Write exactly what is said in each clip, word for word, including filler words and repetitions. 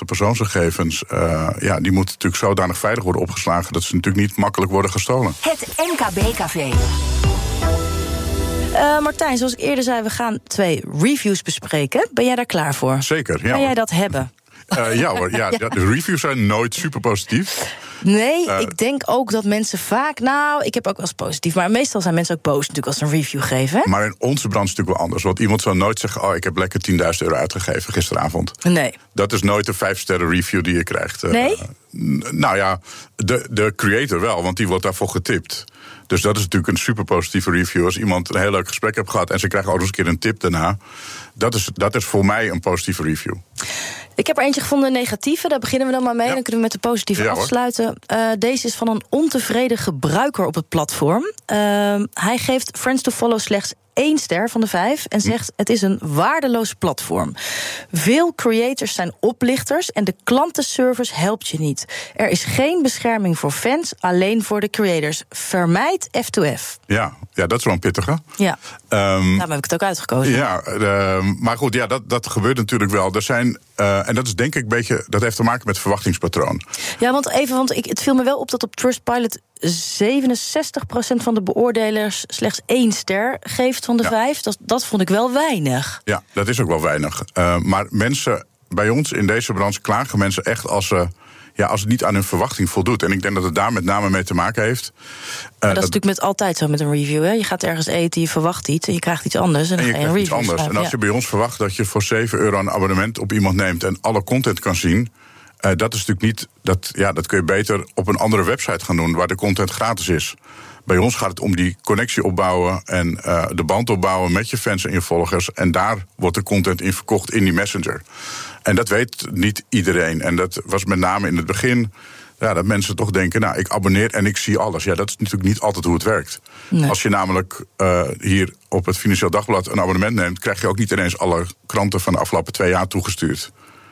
de persoonsgegevens, Uh, ja, die moeten natuurlijk zodanig veilig worden opgeslagen dat ze natuurlijk niet makkelijk worden gestolen. Het M K B-café. Uh, Martijn, zoals ik eerder zei, we gaan twee reviews bespreken. Ben jij daar klaar voor? Zeker, ja. Kan jij dat hebben? Uh, ja hoor, ja, ja. De reviews zijn nooit super positief. Nee, uh, ik denk ook dat mensen vaak... Nou, ik heb ook wel eens positief, maar meestal zijn mensen ook boos natuurlijk als ze een review geven. Hè? Maar in onze branche is het natuurlijk wel anders. Want iemand zal nooit zeggen, oh, ik heb lekker tienduizend euro uitgegeven gisteravond. Nee. Dat is nooit een vijf sterren review die je krijgt. Nee? Uh, nou ja, de, de creator wel, want die wordt daarvoor getipt. Dus dat is natuurlijk een super positieve review. Als iemand een heel leuk gesprek heeft gehad en ze krijgen ook nog eens een keer een tip daarna. Dat is, dat is voor mij een positieve review. Ik heb er eentje gevonden, negatieve. Daar beginnen we dan maar mee. Ja. Dan kunnen we met de positieve ja, afsluiten. Uh, deze is van een ontevreden gebruiker op het platform. Uh, hij geeft Friends to Follow slechts één ster van de vijf en zegt: het is een waardeloos platform. Veel creators zijn oplichters en de klantenservice helpt je niet. Er is geen bescherming voor fans, alleen voor de creators. Vermijd F twee F. Ja, ja, dat is wel een pittige. Ja, um, daarom heb ik het ook uitgekozen. Ja, uh, maar goed, ja, dat, dat gebeurt natuurlijk wel. Er zijn, uh, en dat is denk ik een beetje, dat heeft te maken met verwachtingspatroon. Ja, want even, want ik, het viel me wel op dat op Trustpilot zevenenzestig procent van de beoordelers slechts één ster geeft van de ja. vijf. Dat, dat vond ik wel weinig. Ja, dat is ook wel weinig. Uh, maar mensen, bij ons in deze branche klagen mensen echt als ze, ja, als het niet aan hun verwachting voldoet. En ik denk dat het daar met name mee te maken heeft. Uh, maar dat, dat is natuurlijk met altijd zo met een review. Hè? Je gaat ergens eten, je verwacht iets en je krijgt iets anders. En, dan en je ga je krijgt een iets review anders. schrijven. En als je bij ons verwacht dat je voor zeven euro een abonnement op iemand neemt en alle content kan zien. Uh, dat is natuurlijk niet. Dat, ja, dat kun je beter op een andere website gaan doen waar de content gratis is. Bij ons gaat het om die connectie opbouwen en uh, de band opbouwen met je fans en je volgers. En daar wordt de content in verkocht in die messenger. En dat weet niet iedereen. En dat was met name in het begin. Ja, dat mensen toch denken, nou, ik abonneer en ik zie alles. Ja, dat is natuurlijk niet altijd hoe het werkt. Nee. Als je namelijk uh, hier op het Financieel Dagblad een abonnement neemt, krijg je ook niet ineens alle kranten van de afgelopen twee jaar toegestuurd.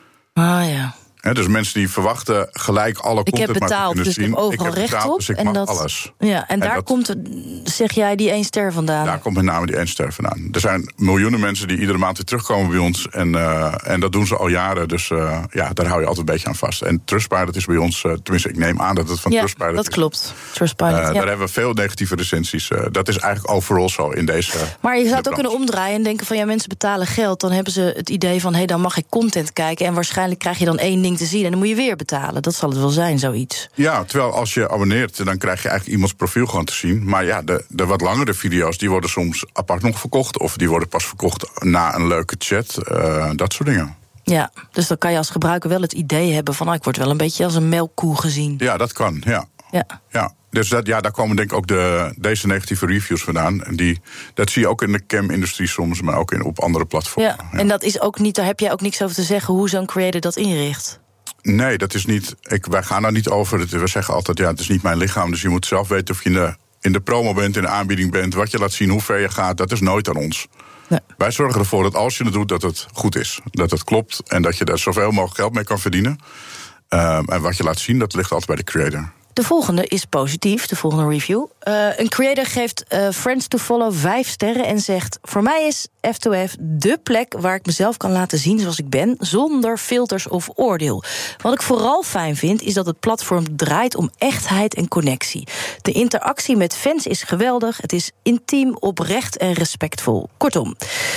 Ah ja. He, dus mensen die verwachten gelijk alle ik content heb betaald, maar te kunnen dus zien. ik heb overal ik heb recht betaald, op. Dus ik en mag dat, alles. Ja, en, en daar dat, komt, zeg jij, die één ster vandaan? Daar komt met name die één ster vandaan. Er zijn miljoenen mensen die iedere maand weer terugkomen bij ons. En, uh, en dat doen ze al jaren. Dus uh, ja, daar hou je altijd een beetje aan vast. En Trustpilot is bij ons, uh, tenminste ik neem aan dat het van ja, Trustpilot dat is. klopt. Trustpilot, uh, ja. Daar hebben we veel negatieve recensies. Uh, dat is eigenlijk overal zo in deze. Maar je zou het ook kunnen omdraaien en denken van ja, mensen betalen geld. Dan hebben ze het idee van hé, hey, dan mag ik content kijken. En waarschijnlijk krijg je dan één ding te zien en dan moet je weer betalen. Dat zal het wel zijn, zoiets. Ja, terwijl als je abonneert, dan krijg je eigenlijk iemands profiel gewoon te zien. Maar ja, de, de wat langere video's, die worden soms apart nog verkocht. Of die worden pas verkocht na een leuke chat. Uh, dat soort dingen. Ja, dus dan kan je als gebruiker wel het idee hebben van, oh, ik word wel een beetje als een melkkoe gezien. Ja, dat kan, ja. Ja. ja. Dus dat, ja, daar komen denk ik ook de, deze negatieve reviews vandaan. En die, dat zie je ook in de cam-industrie soms, maar ook in, op andere platformen. Ja, ja. En dat is ook niet, daar heb jij ook niks over te zeggen hoe zo'n creator dat inricht. Nee, dat is niet. Ik, wij gaan daar niet over. We zeggen altijd, ja, het is niet mijn lichaam. Dus je moet zelf weten of je in de, in de promo bent, in de aanbieding bent, wat je laat zien, hoe ver je gaat. Dat is nooit aan ons. Nee. Wij zorgen ervoor dat als je het doet, dat het goed is. Dat het klopt en dat je daar zoveel mogelijk geld mee kan verdienen. Uh, en wat je laat zien, dat ligt altijd bij de creator. De volgende is positief, de volgende review. Uh, een creator geeft uh, Friends to Follow vijf sterren en zegt: voor mij is F twee F dé plek waar ik mezelf kan laten zien zoals ik ben, zonder filters of oordeel. Wat ik vooral fijn vind, is dat het platform draait om echtheid en connectie. De interactie met fans is geweldig, het is intiem, oprecht en respectvol. Kortom,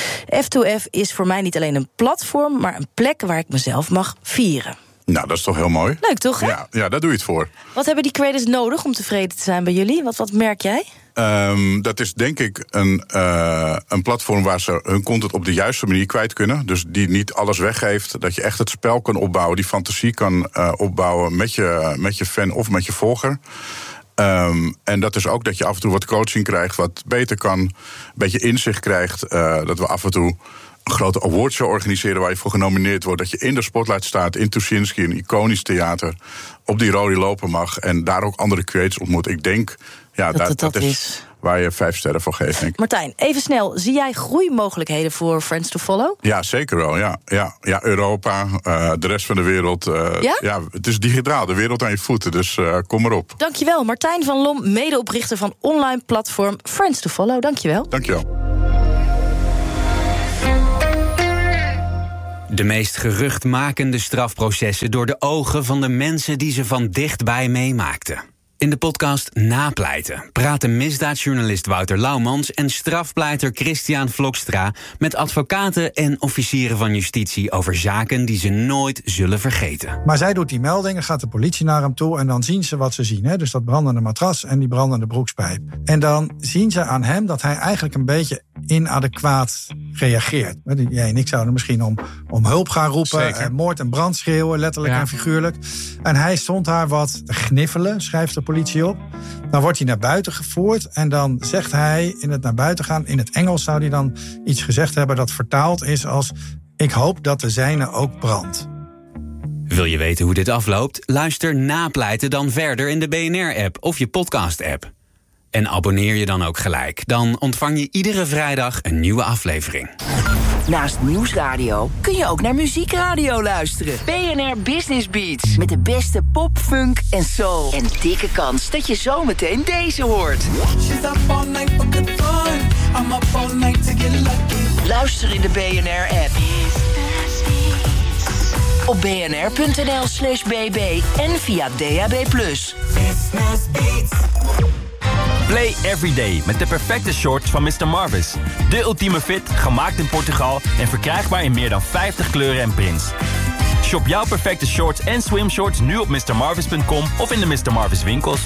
F twee F is voor mij niet alleen een platform, maar een plek waar ik mezelf mag vieren. Nou, dat is toch heel mooi? Leuk, toch? Hè? Ja, ja, daar doe je het voor. Wat hebben die creators nodig om tevreden te zijn bij jullie? Wat, wat merk jij? Um, dat is denk ik een, uh, een platform waar ze hun content op de juiste manier kwijt kunnen. Dus die niet alles weggeeft. Dat je echt het spel kan opbouwen, die fantasie kan uh, opbouwen met je, met je fan of met je volger. Um, en dat is ook dat je af en toe wat coaching krijgt, wat beter kan, een beetje inzicht krijgt. Uh, dat we af en toe een grote awardshow organiseren waar je voor genomineerd wordt. Dat je in de spotlight staat, in Tuschinski, een iconisch theater, op die rode lopen mag en daar ook andere creators ontmoet. Ik denk, ja, dat, daar, dat, dat, dat is, is waar je vijf sterren voor geeft, denk ik. Martijn, even snel. Zie jij groeimogelijkheden voor Friends to Follow? Ja, zeker wel. Ja, ja, ja Europa, uh, de rest van de wereld. Uh, ja? ja, het is digitaal, de wereld aan je voeten, dus uh, kom maar op. Dankjewel, Martijn van Lom, medeoprichter van online platform Friends to Follow. Dankjewel. Dankjewel. De meest geruchtmakende strafprocessen door de ogen van de mensen die ze van dichtbij meemaakten. In de podcast Napleiten praten misdaadjournalist Wouter Laumans en strafpleiter Christian Vlokstra met advocaten en officieren van justitie over zaken die ze nooit zullen vergeten. Maar zij doet die meldingen, gaat de politie naar hem toe en dan zien ze wat ze zien. Hè? Dus dat brandende matras en die brandende broekspijp. En dan zien ze aan hem dat hij eigenlijk een beetje inadequaat reageert. Jij en ik zouden misschien om, om hulp gaan roepen, eh, moord en brand schreeuwen, letterlijk ja. en figuurlijk. En hij stond daar wat te gniffelen, schrijft de politie op. Dan wordt hij naar buiten gevoerd en dan zegt hij in het naar buiten gaan, in het Engels zou hij dan iets gezegd hebben dat vertaald is als: ik hoop dat de zijne ook brandt. Wil je weten hoe dit afloopt? Luister Napleiten dan verder in de B N R-app of je podcast-app. En abonneer je dan ook gelijk. Dan ontvang je iedere vrijdag een nieuwe aflevering. Naast Nieuwsradio kun je ook naar Muziekradio luisteren. B N R Business Beats. Met de beste pop, funk en soul. En dikke kans dat je zometeen deze hoort. Luister in de B N R-app. Op bnr.nl slash bb en via D A B plus. Play everyday met de perfecte shorts van mister Marvis. De ultieme fit, gemaakt in Portugal en verkrijgbaar in meer dan vijftig kleuren en prints. Shop jouw perfecte shorts en swimshorts nu op mister marvis punt com of in de mister Marvis winkels.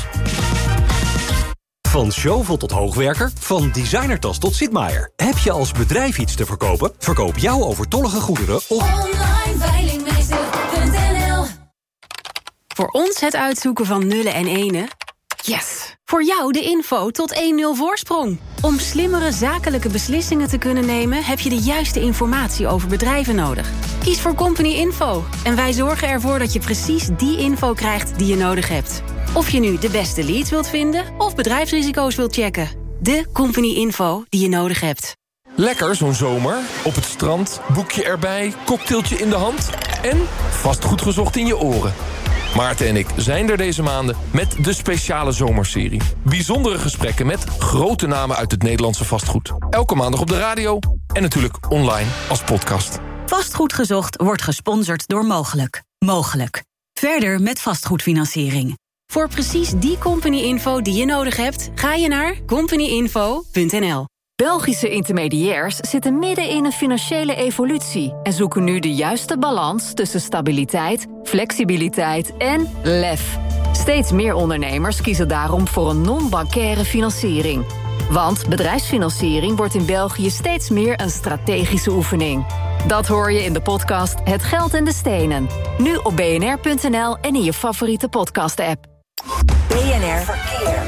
Van Chauvel tot hoogwerker, van designertas tot Sitmaier. Heb je als bedrijf iets te verkopen? Verkoop jouw overtollige goederen op online veilingmeester punt n l. Voor ons het uitzoeken van nullen en enen. Yes! Voor jou de info tot één nul voorsprong. Om slimmere zakelijke beslissingen te kunnen nemen, heb je de juiste informatie over bedrijven nodig. Kies voor Company Info en wij zorgen ervoor dat je precies die info krijgt die je nodig hebt. Of je nu de beste leads wilt vinden of bedrijfsrisico's wilt checken. De Company Info die je nodig hebt. Lekker zo'n zomer. Op het strand, boekje erbij, cocktailtje in de hand en vastgoed gezocht in je oren. Maarten en ik zijn er deze maanden met de speciale zomerserie. Bijzondere gesprekken met grote namen uit het Nederlandse vastgoed. Elke maandag op de radio en natuurlijk online als podcast. Vastgoed gezocht wordt gesponsord door Mogelijk. Mogelijk. Verder met vastgoedfinanciering. Voor precies die company info die je nodig hebt, ga je naar company info punt n l. Belgische intermediairs zitten midden in een financiële evolutie en zoeken nu de juiste balans tussen stabiliteit, flexibiliteit en lef. Steeds meer ondernemers kiezen daarom voor een non-bancaire financiering. Want bedrijfsfinanciering wordt in België steeds meer een strategische oefening. Dat hoor je in de podcast Het Geld en de Stenen. Nu op b n r punt n l en in je favoriete podcast-app. B N R Verkeer.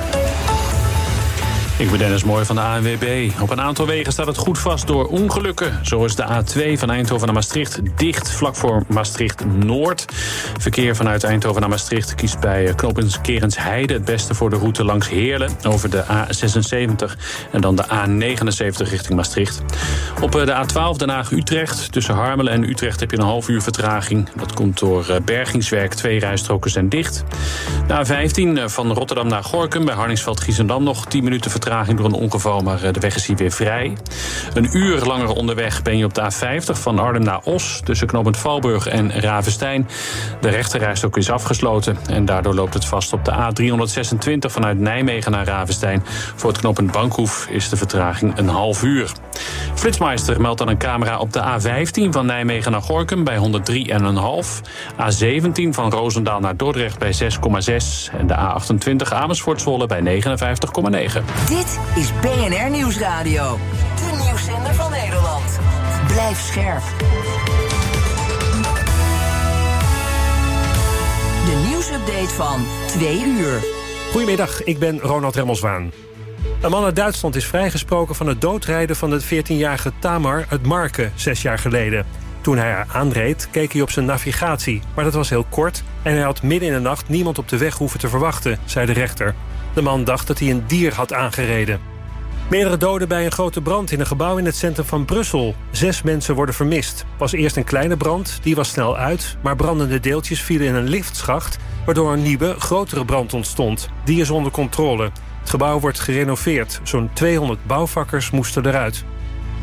Ik ben Dennis Mooi van de A N W B. Op een aantal wegen staat het goed vast door ongelukken. Zo is de A twee van Eindhoven naar Maastricht dicht vlak voor Maastricht-Noord. Verkeer vanuit Eindhoven naar Maastricht kiest bij knooppunt Kerensheide het beste voor de route langs Heerlen over de A zesenzeventig en dan de A negenenzeventig richting Maastricht. Op de A twaalf Den Haag-Utrecht. Tussen Harmelen en Utrecht heb je een half uur vertraging. Dat komt door bergingswerk. Twee rijstroken zijn dicht. De A vijftien van Rotterdam naar Gorinchem bij Harningsveld-Giessendam nog tien minuten vertraging door een ongeval, maar de weg is hier weer vrij. Een uur langer onderweg ben je op de A vijftig van Arnhem naar Os tussen knooppunt Valburg en Ravenstein. De rechterrijstrook is afgesloten en daardoor loopt het vast op de A driehonderdzesentwintig vanuit Nijmegen naar Ravenstein. Voor het knooppunt Bankhoef is de vertraging een half uur. Flitsmeister meldt dan een camera op de A vijftien van Nijmegen naar Gorinchem bij honderddrie komma vijf. A zeventien van Roosendaal naar Dordrecht bij zes komma zes. En de A achtentwintig Amersfoort-Zwolle bij negenenvijftig komma negen. Dit is B N R Nieuwsradio. De nieuwszender van Nederland. Blijf scherp. De nieuwsupdate van twee uur. Goedemiddag, ik ben Ronald Remmelswaan. Een man uit Duitsland is vrijgesproken van het doodrijden van de veertienjarige Tamar uit Marken zes jaar geleden. Toen hij haar aanreed, keek hij op zijn navigatie, maar dat was heel kort en hij had midden in de nacht niemand op de weg hoeven te verwachten, zei de rechter. De man dacht dat hij een dier had aangereden. Meerdere doden bij een grote brand in een gebouw in het centrum van Brussel. Zes mensen worden vermist. Was eerst een kleine brand, die was snel uit, maar brandende deeltjes vielen in een liftschacht, waardoor een nieuwe, grotere brand ontstond. Die is onder controle. Het gebouw wordt gerenoveerd. Zo'n tweehonderd bouwvakkers moesten eruit.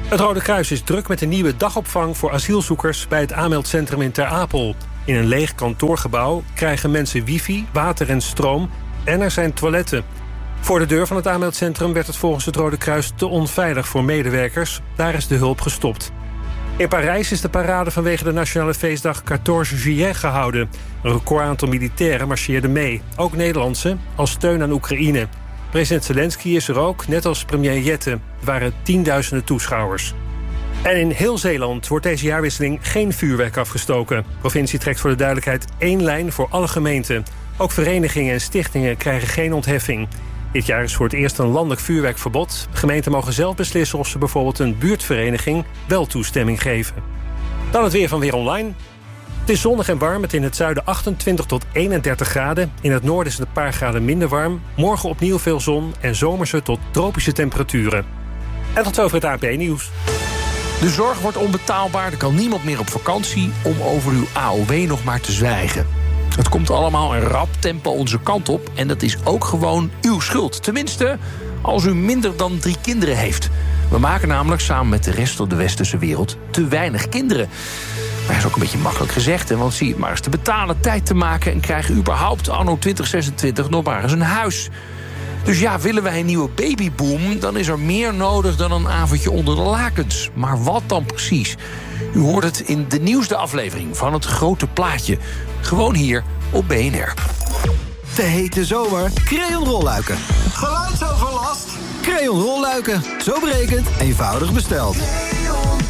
Het Rode Kruis is druk met een nieuwe dagopvang voor asielzoekers bij het aanmeldcentrum in Ter Apel. In een leeg kantoorgebouw krijgen mensen wifi, water en stroom en er zijn toiletten. Voor de deur van het aanmeldcentrum werd het volgens het Rode Kruis te onveilig voor medewerkers. Daar is de hulp gestopt. In Parijs is de parade vanwege de nationale feestdag veertien juillet gehouden. Een record aantal militairen marcheerde mee, ook Nederlandse, als steun aan Oekraïne. President Zelensky is er ook, net als premier Jette. Er waren tienduizenden toeschouwers. En in heel Zeeland wordt deze jaarwisseling geen vuurwerk afgestoken. De provincie trekt voor de duidelijkheid één lijn voor alle gemeenten. Ook verenigingen en stichtingen krijgen geen ontheffing. Dit jaar is voor het eerst een landelijk vuurwerkverbod. Gemeenten mogen zelf beslissen of ze bijvoorbeeld een buurtvereniging wel toestemming geven. Dan het weer van Weer Online. Het is zonnig en warm met in het zuiden achtentwintig tot eenendertig graden. In het noorden is het een paar graden minder warm. Morgen opnieuw veel zon en zomerse tot tropische temperaturen. En tot zover het A N P-nieuws. De zorg wordt onbetaalbaar, er kan niemand meer op vakantie om over uw A O W nog maar te zwijgen. Het komt allemaal in rap tempo onze kant op en dat is ook gewoon uw schuld. Tenminste, als u minder dan drie kinderen heeft. We maken namelijk samen met de rest van de westerse wereld te weinig kinderen. Maar dat is ook een beetje makkelijk gezegd, hè, want zie het maar eens te betalen, tijd te maken en krijgen überhaupt anno twintig zesentwintig nog maar eens een huis. Dus ja, willen wij een nieuwe babyboom, dan is er meer nodig dan een avondje onder de lakens. Maar wat dan precies? U hoort het in de nieuwste aflevering van Het Grote Plaatje. Gewoon hier op B N R. De hete zomer, Creon rolluiken. Geluidsoverlast, Creon rolluiken. Zo berekend, eenvoudig besteld. Creon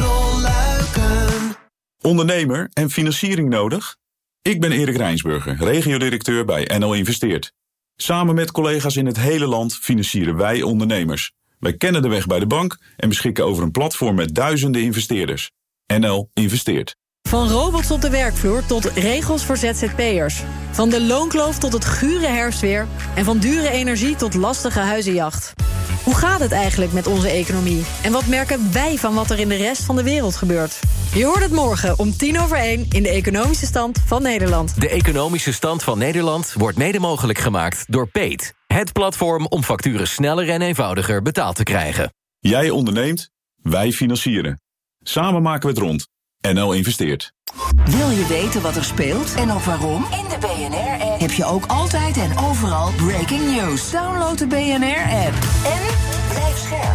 rolluiken. Ondernemer en financiering nodig? Ik ben Erik Rijnsburger, regio-directeur bij N L Investeert. Samen met collega's in het hele land financieren wij ondernemers. Wij kennen de weg bij de bank en beschikken over een platform met duizenden investeerders. N L Investeert. Van robots op de werkvloer tot regels voor Z Z P'ers. Van de loonkloof tot het gure herfstweer. En van dure energie tot lastige huizenjacht. Hoe gaat het eigenlijk met onze economie? En wat merken wij van wat er in de rest van de wereld gebeurt? Je hoort het morgen om tien over één in de Economische Stand van Nederland. De Economische Stand van Nederland wordt mede mogelijk gemaakt door Peet. Het platform om facturen sneller en eenvoudiger betaald te krijgen. Jij onderneemt, wij financieren. Samen maken we het rond. N L Investeert. Wil je weten wat er speelt en ook waarom? In de B N R-app heb je ook altijd en overal breaking news. Download de B N R-app en blijf scherp.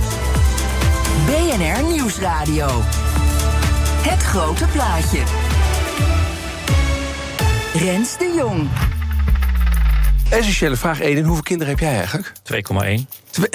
B N R Nieuwsradio. Het Grote Plaatje. Rens de Jong. Essentiële vraag, Eden. Hoeveel kinderen heb jij eigenlijk? twee komma één.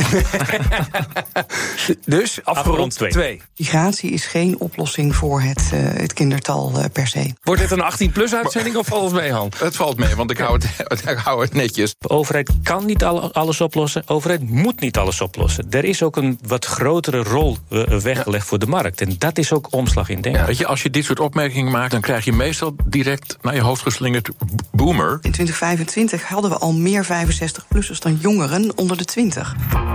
Dus afgerond twee. Migratie is geen oplossing voor het, uh, het kindertal uh, per se. Wordt dit een achttien-plus-uitzending of valt het mee, Han? Het valt mee, want ik hou het, ik hou het netjes. De overheid kan niet alles oplossen. De overheid moet niet alles oplossen. Er is ook een wat grotere rol uh, weggelegd ja. voor de markt. En dat is ook omslag in denken. Ja, weet je, als je dit soort opmerkingen maakt, dan krijg je meestal direct naar je hoofd geslingerd boomer. In twintig vijfentwintig hadden we al meer vijfenzestig-plussers dan jongeren onder de twintig.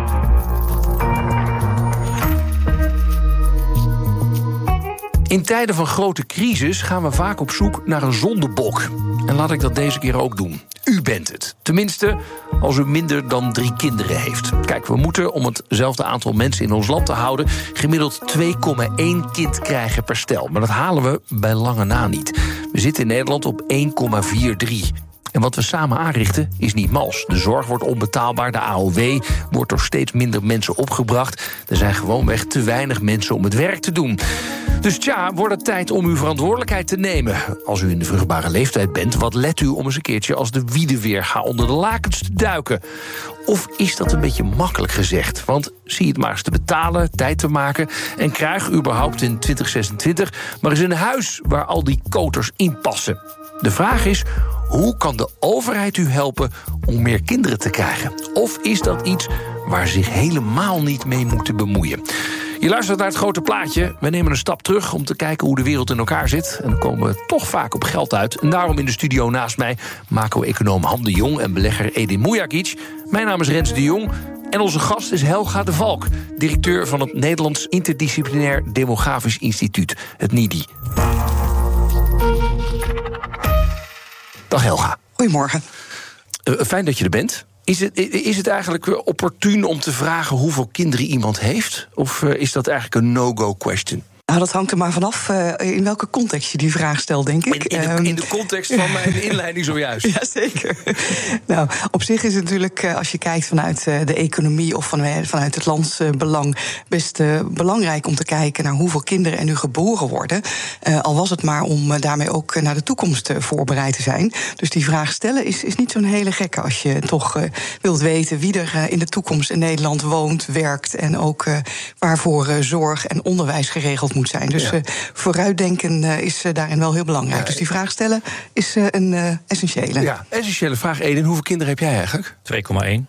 In tijden van grote crisis gaan we vaak op zoek naar een zondebok. En laat ik dat deze keer ook doen. U bent het. Tenminste, als u minder dan drie kinderen heeft. Kijk, we moeten, om hetzelfde aantal mensen in ons land te houden, gemiddeld twee komma één kind krijgen per stel. Maar dat halen we bij lange na niet. We zitten in Nederland op één komma drieënveertig. En wat we samen aanrichten is niet mals. De zorg wordt onbetaalbaar, de A O W wordt door steeds minder mensen opgebracht. Er zijn gewoonweg te weinig mensen om het werk te doen. Dus tja, wordt het tijd om uw verantwoordelijkheid te nemen. Als u in de vruchtbare leeftijd bent, wat let u om eens een keertje als de wiedeweer onder de lakens te duiken? Of is dat een beetje makkelijk gezegd? Want zie het maar eens te betalen, tijd te maken en krijg überhaupt in twintig zesentwintig maar eens een huis waar al die koters in passen. De vraag is, hoe kan de overheid u helpen om meer kinderen te krijgen? Of is dat iets waar ze zich helemaal niet mee moeten bemoeien? Je luistert naar Het Grote Plaatje. We nemen een stap terug om te kijken hoe de wereld in elkaar zit. En dan komen we toch vaak op geld uit. En daarom in de studio naast mij macro-econoom Han de Jong en belegger Edin Mujagic. Mijn naam is Rens de Jong. En onze gast is Helga de Valk, directeur van het Nederlands Interdisciplinair Demografisch Instituut, het N I D I. Dag Helga. Goedemorgen. Uh, fijn dat je er bent. Is het, is het eigenlijk opportun om te vragen hoeveel kinderen iemand heeft? Of uh, is dat eigenlijk een no-go question? Nou, dat hangt er maar vanaf uh, in welke context je die vraag stelt, denk ik. In, in, de, in de context van mijn inleiding zojuist. Jazeker. Nou, op zich is het natuurlijk, uh, als je kijkt vanuit uh, de economie of van, uh, vanuit het landsbelang, uh, best uh, belangrijk om te kijken naar hoeveel kinderen er nu geboren worden. Uh, al was het maar om uh, daarmee ook uh, naar de toekomst uh, voorbereid te zijn. Dus die vraag stellen is, is niet zo'n hele gekke als je toch uh, wilt weten wie er uh, in de toekomst in Nederland woont, werkt en ook uh, waarvoor uh, zorg en onderwijs geregeld moet zijn. Dus ja. uh, vooruitdenken uh, is uh, daarin wel heel belangrijk. Ja, dus die vraag stellen is uh, een uh, essentiële. Ja, essentiële vraag. Eden, hoeveel kinderen heb jij eigenlijk? twee komma één.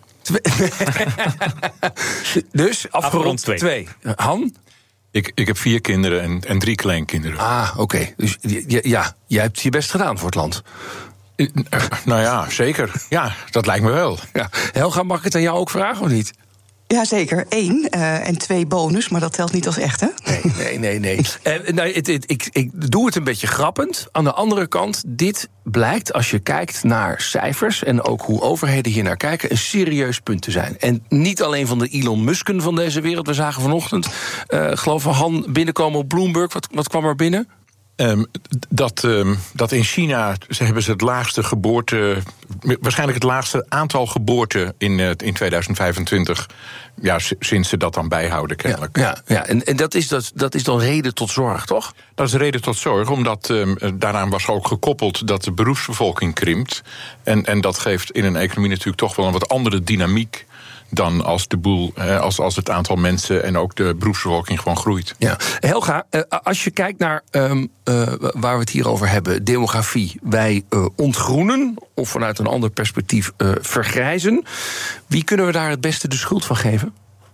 Dus afgerond twee. Han? Ik, ik heb vier kinderen en, en drie kleinkinderen. Ah, oké. Okay. Dus ja, ja, jij hebt je best gedaan voor het land. Uh, nou ja, zeker. Ja, dat lijkt me wel. Ja. Helga, mag ik het aan jou ook vragen of niet? Jazeker, één uh, en twee bonus, maar dat telt niet als echt, hè? Nee, nee, nee. nee. uh, nou, het, het, ik, ik doe het een beetje grappend. Aan de andere kant, dit blijkt, als je kijkt naar cijfers en ook hoe overheden hier naar kijken, een serieus punt te zijn. En niet alleen van de Elon Musken van deze wereld. We zagen vanochtend, uh, geloof ik, Han binnenkomen op Bloomberg. Wat, wat kwam er binnen? Um, dat, um, dat in China ze hebben ze het laagste geboorte, waarschijnlijk het laagste aantal geboorten in, uh, in tweeduizend vijfentwintig. Ja, sinds ze dat dan bijhouden, kennelijk. Ja, ja, ja. En, en dat, is, dat, dat is dan reden tot zorg, toch? Dat is reden tot zorg, omdat um, daaraan was ook gekoppeld dat de beroepsbevolking krimpt. En, en dat geeft in een economie natuurlijk toch wel een wat andere dynamiek dan als de boel, als, als het aantal mensen en ook de beroepsbevolking gewoon groeit. Ja. Helga, als je kijkt naar um, uh, waar we het hier over hebben, demografie, wij uh, ontgroenen of vanuit een ander perspectief uh, vergrijzen. Wie kunnen we daar het beste de schuld van geven?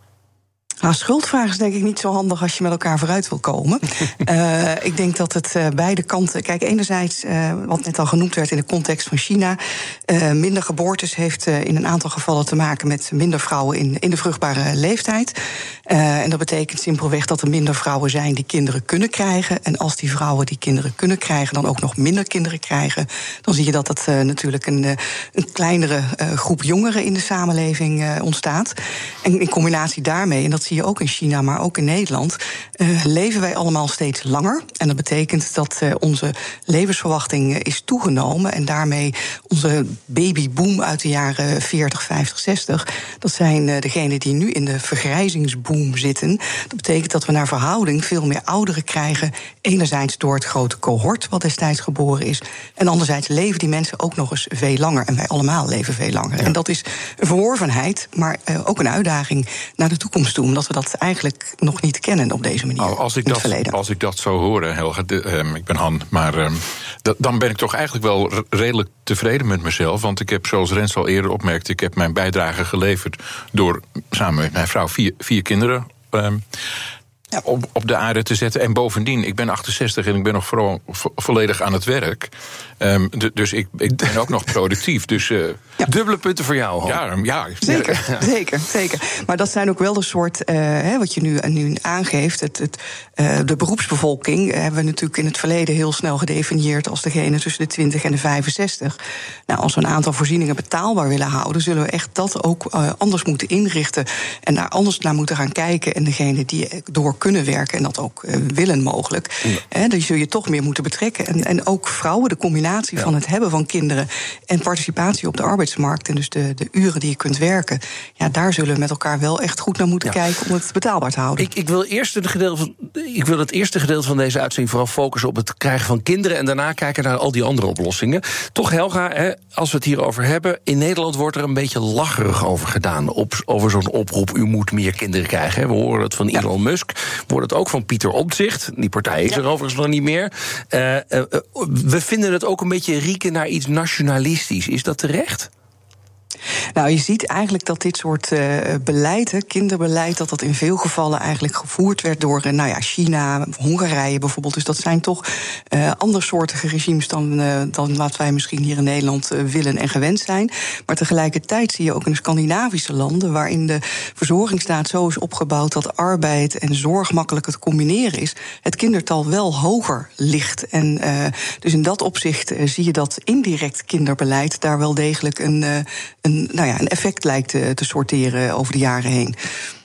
Nou, schuldvraag is denk ik niet zo handig als je met elkaar vooruit wil komen. uh, ik denk dat het uh, beide kanten. Kijk, enerzijds, uh, wat net al genoemd werd in de context van China, Uh, minder geboortes heeft uh, in een aantal gevallen te maken met minder vrouwen in, in de vruchtbare leeftijd. Uh, en dat betekent simpelweg dat er minder vrouwen zijn die kinderen kunnen krijgen. En als die vrouwen die kinderen kunnen krijgen, dan ook nog minder kinderen krijgen, dan zie je dat dat uh, natuurlijk een, uh, een kleinere uh, groep jongeren in de samenleving uh, ontstaat. En in combinatie daarmee, en dat zie je ook in China, maar ook in Nederland, uh, leven wij allemaal steeds langer. En dat betekent dat uh, onze levensverwachting uh, is toegenomen en daarmee onze babyboom uit de jaren veertig, vijftig, zestig... dat zijn uh, degenen die nu in de vergrijzingsboom zitten. Dat betekent dat we naar verhouding veel meer ouderen krijgen. Enerzijds door het grote cohort wat destijds geboren is, en anderzijds leven die mensen ook nog eens veel langer. En wij allemaal leven veel langer. Ja. En dat is een verworvenheid, maar uh, ook een uitdaging naar de toekomst toe, omdat we dat eigenlijk nog niet kennen op deze manier. Oh, als, ik dat, als ik dat zou horen, Helga, de, um, ik ben Han, maar um, dat, dan ben ik toch eigenlijk wel r- redelijk tevreden met mezelf. Want ik heb, zoals Rens al eerder opmerkte, ik heb mijn bijdrage geleverd door samen met mijn vrouw vier, vier kinderen um, ja. op, op de aarde te zetten. En bovendien, ik ben achtenzestig en ik ben nog vooral vo- volledig aan het werk. Um, de, dus ik, ik ben ook nog productief. Dus uh, ja. Dubbele punten voor jou, ja, ja, zeker, ja. zeker, zeker. Maar dat zijn ook wel de soort, uh, hè, wat je nu, nu aangeeft. Het, het, uh, de beroepsbevolking hebben we natuurlijk in het verleden heel snel gedefinieerd als degene tussen de twintig en de vijfenzestig. Nou, als we een aantal voorzieningen betaalbaar willen houden, zullen we echt dat ook uh, anders moeten inrichten en daar anders naar moeten gaan kijken. En degene die door kunnen werken en dat ook uh, willen mogelijk, ja. hè, die zul je toch meer moeten betrekken. En, en ook vrouwen, de combinatie ja. van het hebben van kinderen en participatie op de arbeidsmarkt en dus de, de uren die je kunt werken, ja, daar zullen we met elkaar wel echt goed naar moeten ja. kijken om het betaalbaar te houden. Ik, ik, wil eerst het gedeelte van, ik wil het eerste gedeelte van deze uitzending vooral focussen op het krijgen van kinderen en daarna kijken naar al die andere oplossingen. Toch, Helga, hè, als we het hierover hebben, in Nederland wordt er een beetje lacherig over gedaan, op, over zo'n oproep, u moet meer kinderen krijgen. Hè. We horen het van ja. Elon Musk, we horen het ook van Pieter Omtzigt, die partij is ja. er overigens nog niet meer. Uh, uh, we vinden het ook een beetje rieken naar iets nationalistisch. Is dat terecht? Nou, je ziet eigenlijk dat dit soort uh, beleid, kinderbeleid, dat dat in veel gevallen eigenlijk gevoerd werd door uh, nou ja, China, Hongarije bijvoorbeeld. Dus dat zijn toch uh, andersoortige regimes dan, uh, dan wat wij misschien hier in Nederland uh, willen en gewend zijn. Maar tegelijkertijd zie je ook in de Scandinavische landen, waarin de verzorgingsstaat zo is opgebouwd dat arbeid en zorg makkelijker te combineren is, het kindertal wel hoger ligt. En uh, dus in dat opzicht uh, zie je dat indirect kinderbeleid daar wel degelijk een, uh, een, nou nou ja, een effect lijkt te, te sorteren over de jaren heen.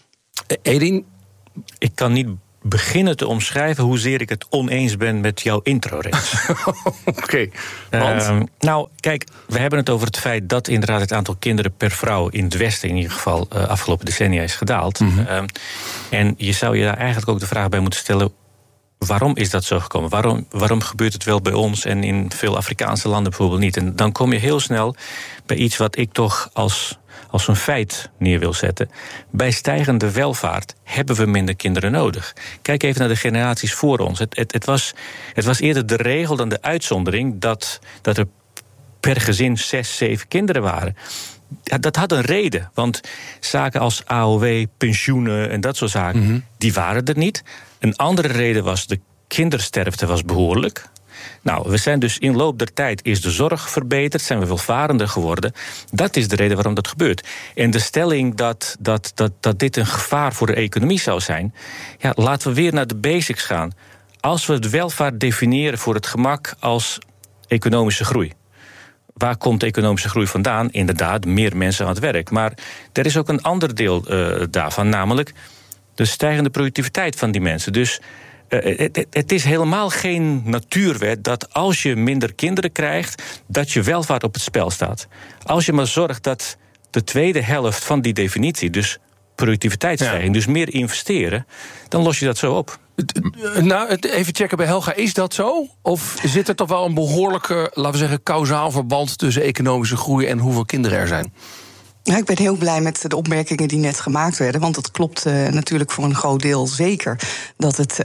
Edin? Ik kan niet beginnen te omschrijven hoezeer ik het oneens ben met jouw intro-reeks. Oké, okay, want? Uh, nou, kijk, we hebben het over het feit dat inderdaad het aantal kinderen per vrouw in het Westen in ieder geval uh, afgelopen decennia is gedaald. Mm-hmm. Uh, en je zou je daar eigenlijk ook de vraag bij moeten stellen: waarom is dat zo gekomen? Waarom, waarom gebeurt het wel bij ons en in veel Afrikaanse landen bijvoorbeeld niet? En dan kom je heel snel bij iets wat ik toch als, als een feit neer wil zetten. Bij stijgende welvaart hebben we minder kinderen nodig. Kijk even naar de generaties voor ons. Het, het, het, was, het was eerder de regel dan de uitzondering dat, dat er per gezin zes, zeven kinderen waren. Ja, dat had een reden, want zaken als A O W, pensioenen en dat soort zaken, mm-hmm. die waren er niet. Een andere reden was de kindersterfte was behoorlijk. Nou, we zijn dus in loop der tijd is de zorg verbeterd, zijn we welvarender geworden. Dat is de reden waarom dat gebeurt. En de stelling dat, dat, dat, dat dit een gevaar voor de economie zou zijn, ja, laten we weer naar de basics gaan. Als we het welvaart definiëren voor het gemak als economische groei. Waar komt de economische groei vandaan? Inderdaad, meer mensen aan het werk. Maar er is ook een ander deel uh, daarvan, namelijk de stijgende productiviteit van die mensen. Dus uh, het, het is helemaal geen natuurwet dat als je minder kinderen krijgt, dat je welvaart op het spel staat. Als je maar zorgt dat de tweede helft van die definitie, dus productiviteitsstijging, ja. dus meer investeren, dan los je dat zo op. Nou, even checken bij Helga, is dat zo? Of zit er toch wel een behoorlijke, laten we zeggen, kausaal verband tussen economische groei en hoeveel kinderen er zijn? Ja, ik ben heel blij met de opmerkingen die net gemaakt werden. Want het klopt uh, natuurlijk voor een groot deel zeker. Dat het uh,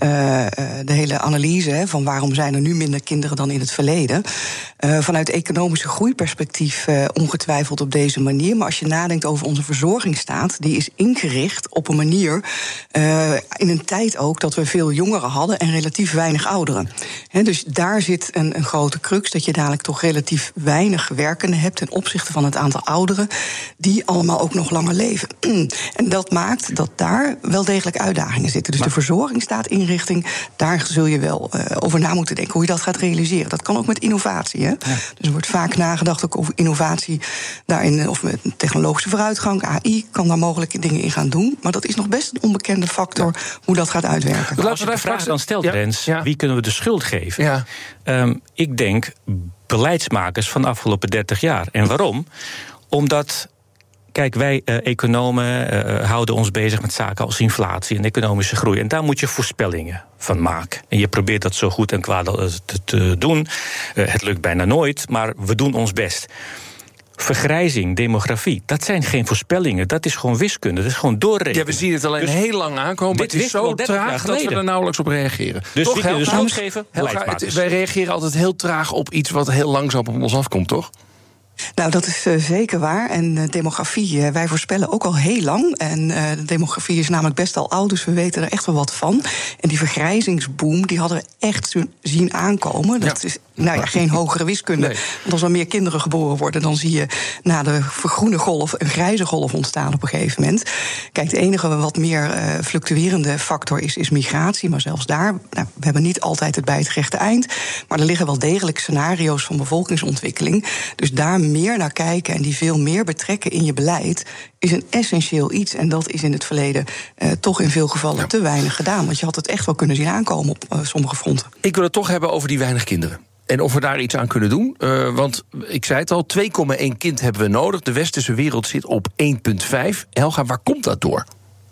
de hele analyse hè, van waarom zijn er nu minder kinderen dan in het verleden. Uh, vanuit economische groeiperspectief uh, ongetwijfeld op deze manier. Maar als je nadenkt over onze verzorgingsstaat, die is ingericht op een manier uh, in een tijd ook dat we veel jongeren hadden en relatief weinig ouderen. He, dus daar zit een, een grote crux, dat je dadelijk toch relatief weinig werkenden hebt ten opzichte van het aantal ouderen die die allemaal ook nog langer leven. En dat maakt dat daar wel degelijk uitdagingen zitten. Dus maar de verzorgingsstaatinrichting, daar zul je wel uh, over na moeten denken hoe je dat gaat realiseren. Dat kan ook met innovatie. Hè? Ja. Dus er wordt vaak nagedacht ook over innovatie daarin, of met technologische vooruitgang, A I kan daar mogelijke dingen in gaan doen. Maar dat is nog best een onbekende factor ja. hoe dat gaat uitwerken. Nou, als je de vraag dan stelt, Rens, ja. ja. wie kunnen we de schuld geven? Ja. Um, ik denk beleidsmakers van de afgelopen dertig jaar. En waarom? Omdat, kijk, wij uh, economen uh, houden ons bezig met zaken als inflatie en economische groei. En daar moet je voorspellingen van maken. En je probeert dat zo goed en kwaad te, te doen. Uh, het lukt bijna nooit, maar we doen ons best. Vergrijzing, demografie, dat zijn geen voorspellingen. Dat is gewoon wiskunde, dat is gewoon doorrekenen. Ja, we zien het alleen dus heel lang aankomen. Het is zo traag dat we er nauwelijks op reageren. Dus toch, wie kunnen de Helga, schuld geven? Helga, het, wij reageren altijd heel traag op iets wat heel langzaam op ons afkomt, toch? Nou, dat is uh, zeker waar. En uh, demografie, uh, wij voorspellen ook al heel lang. En uh, de demografie is namelijk best al oud, dus we weten er echt wel wat van. En die vergrijzingsboom, die hadden we echt zien aankomen. Dat ja. is nou ja, geen hogere wiskunde. Nee. Want als er meer kinderen geboren worden, dan zie je na de groene golf een grijze golf ontstaan op een gegeven moment. Kijk, de enige wat meer uh, fluctuerende factor is, is migratie. Maar zelfs daar, nou, we hebben niet altijd het bij het rechte eind. Maar er liggen wel degelijk scenario's van bevolkingsontwikkeling. Dus daar meer naar kijken en die veel meer betrekken in je beleid is een essentieel iets. En dat is in het verleden uh, toch in veel gevallen ja. te weinig gedaan. Want je had het echt wel kunnen zien aankomen op uh, sommige fronten. Ik wil het toch hebben over die weinig kinderen. En of we daar iets aan kunnen doen. Uh, want ik zei het al, twee komma één kind hebben we nodig. De westerse wereld zit op één komma vijf. Helga, waar komt dat door?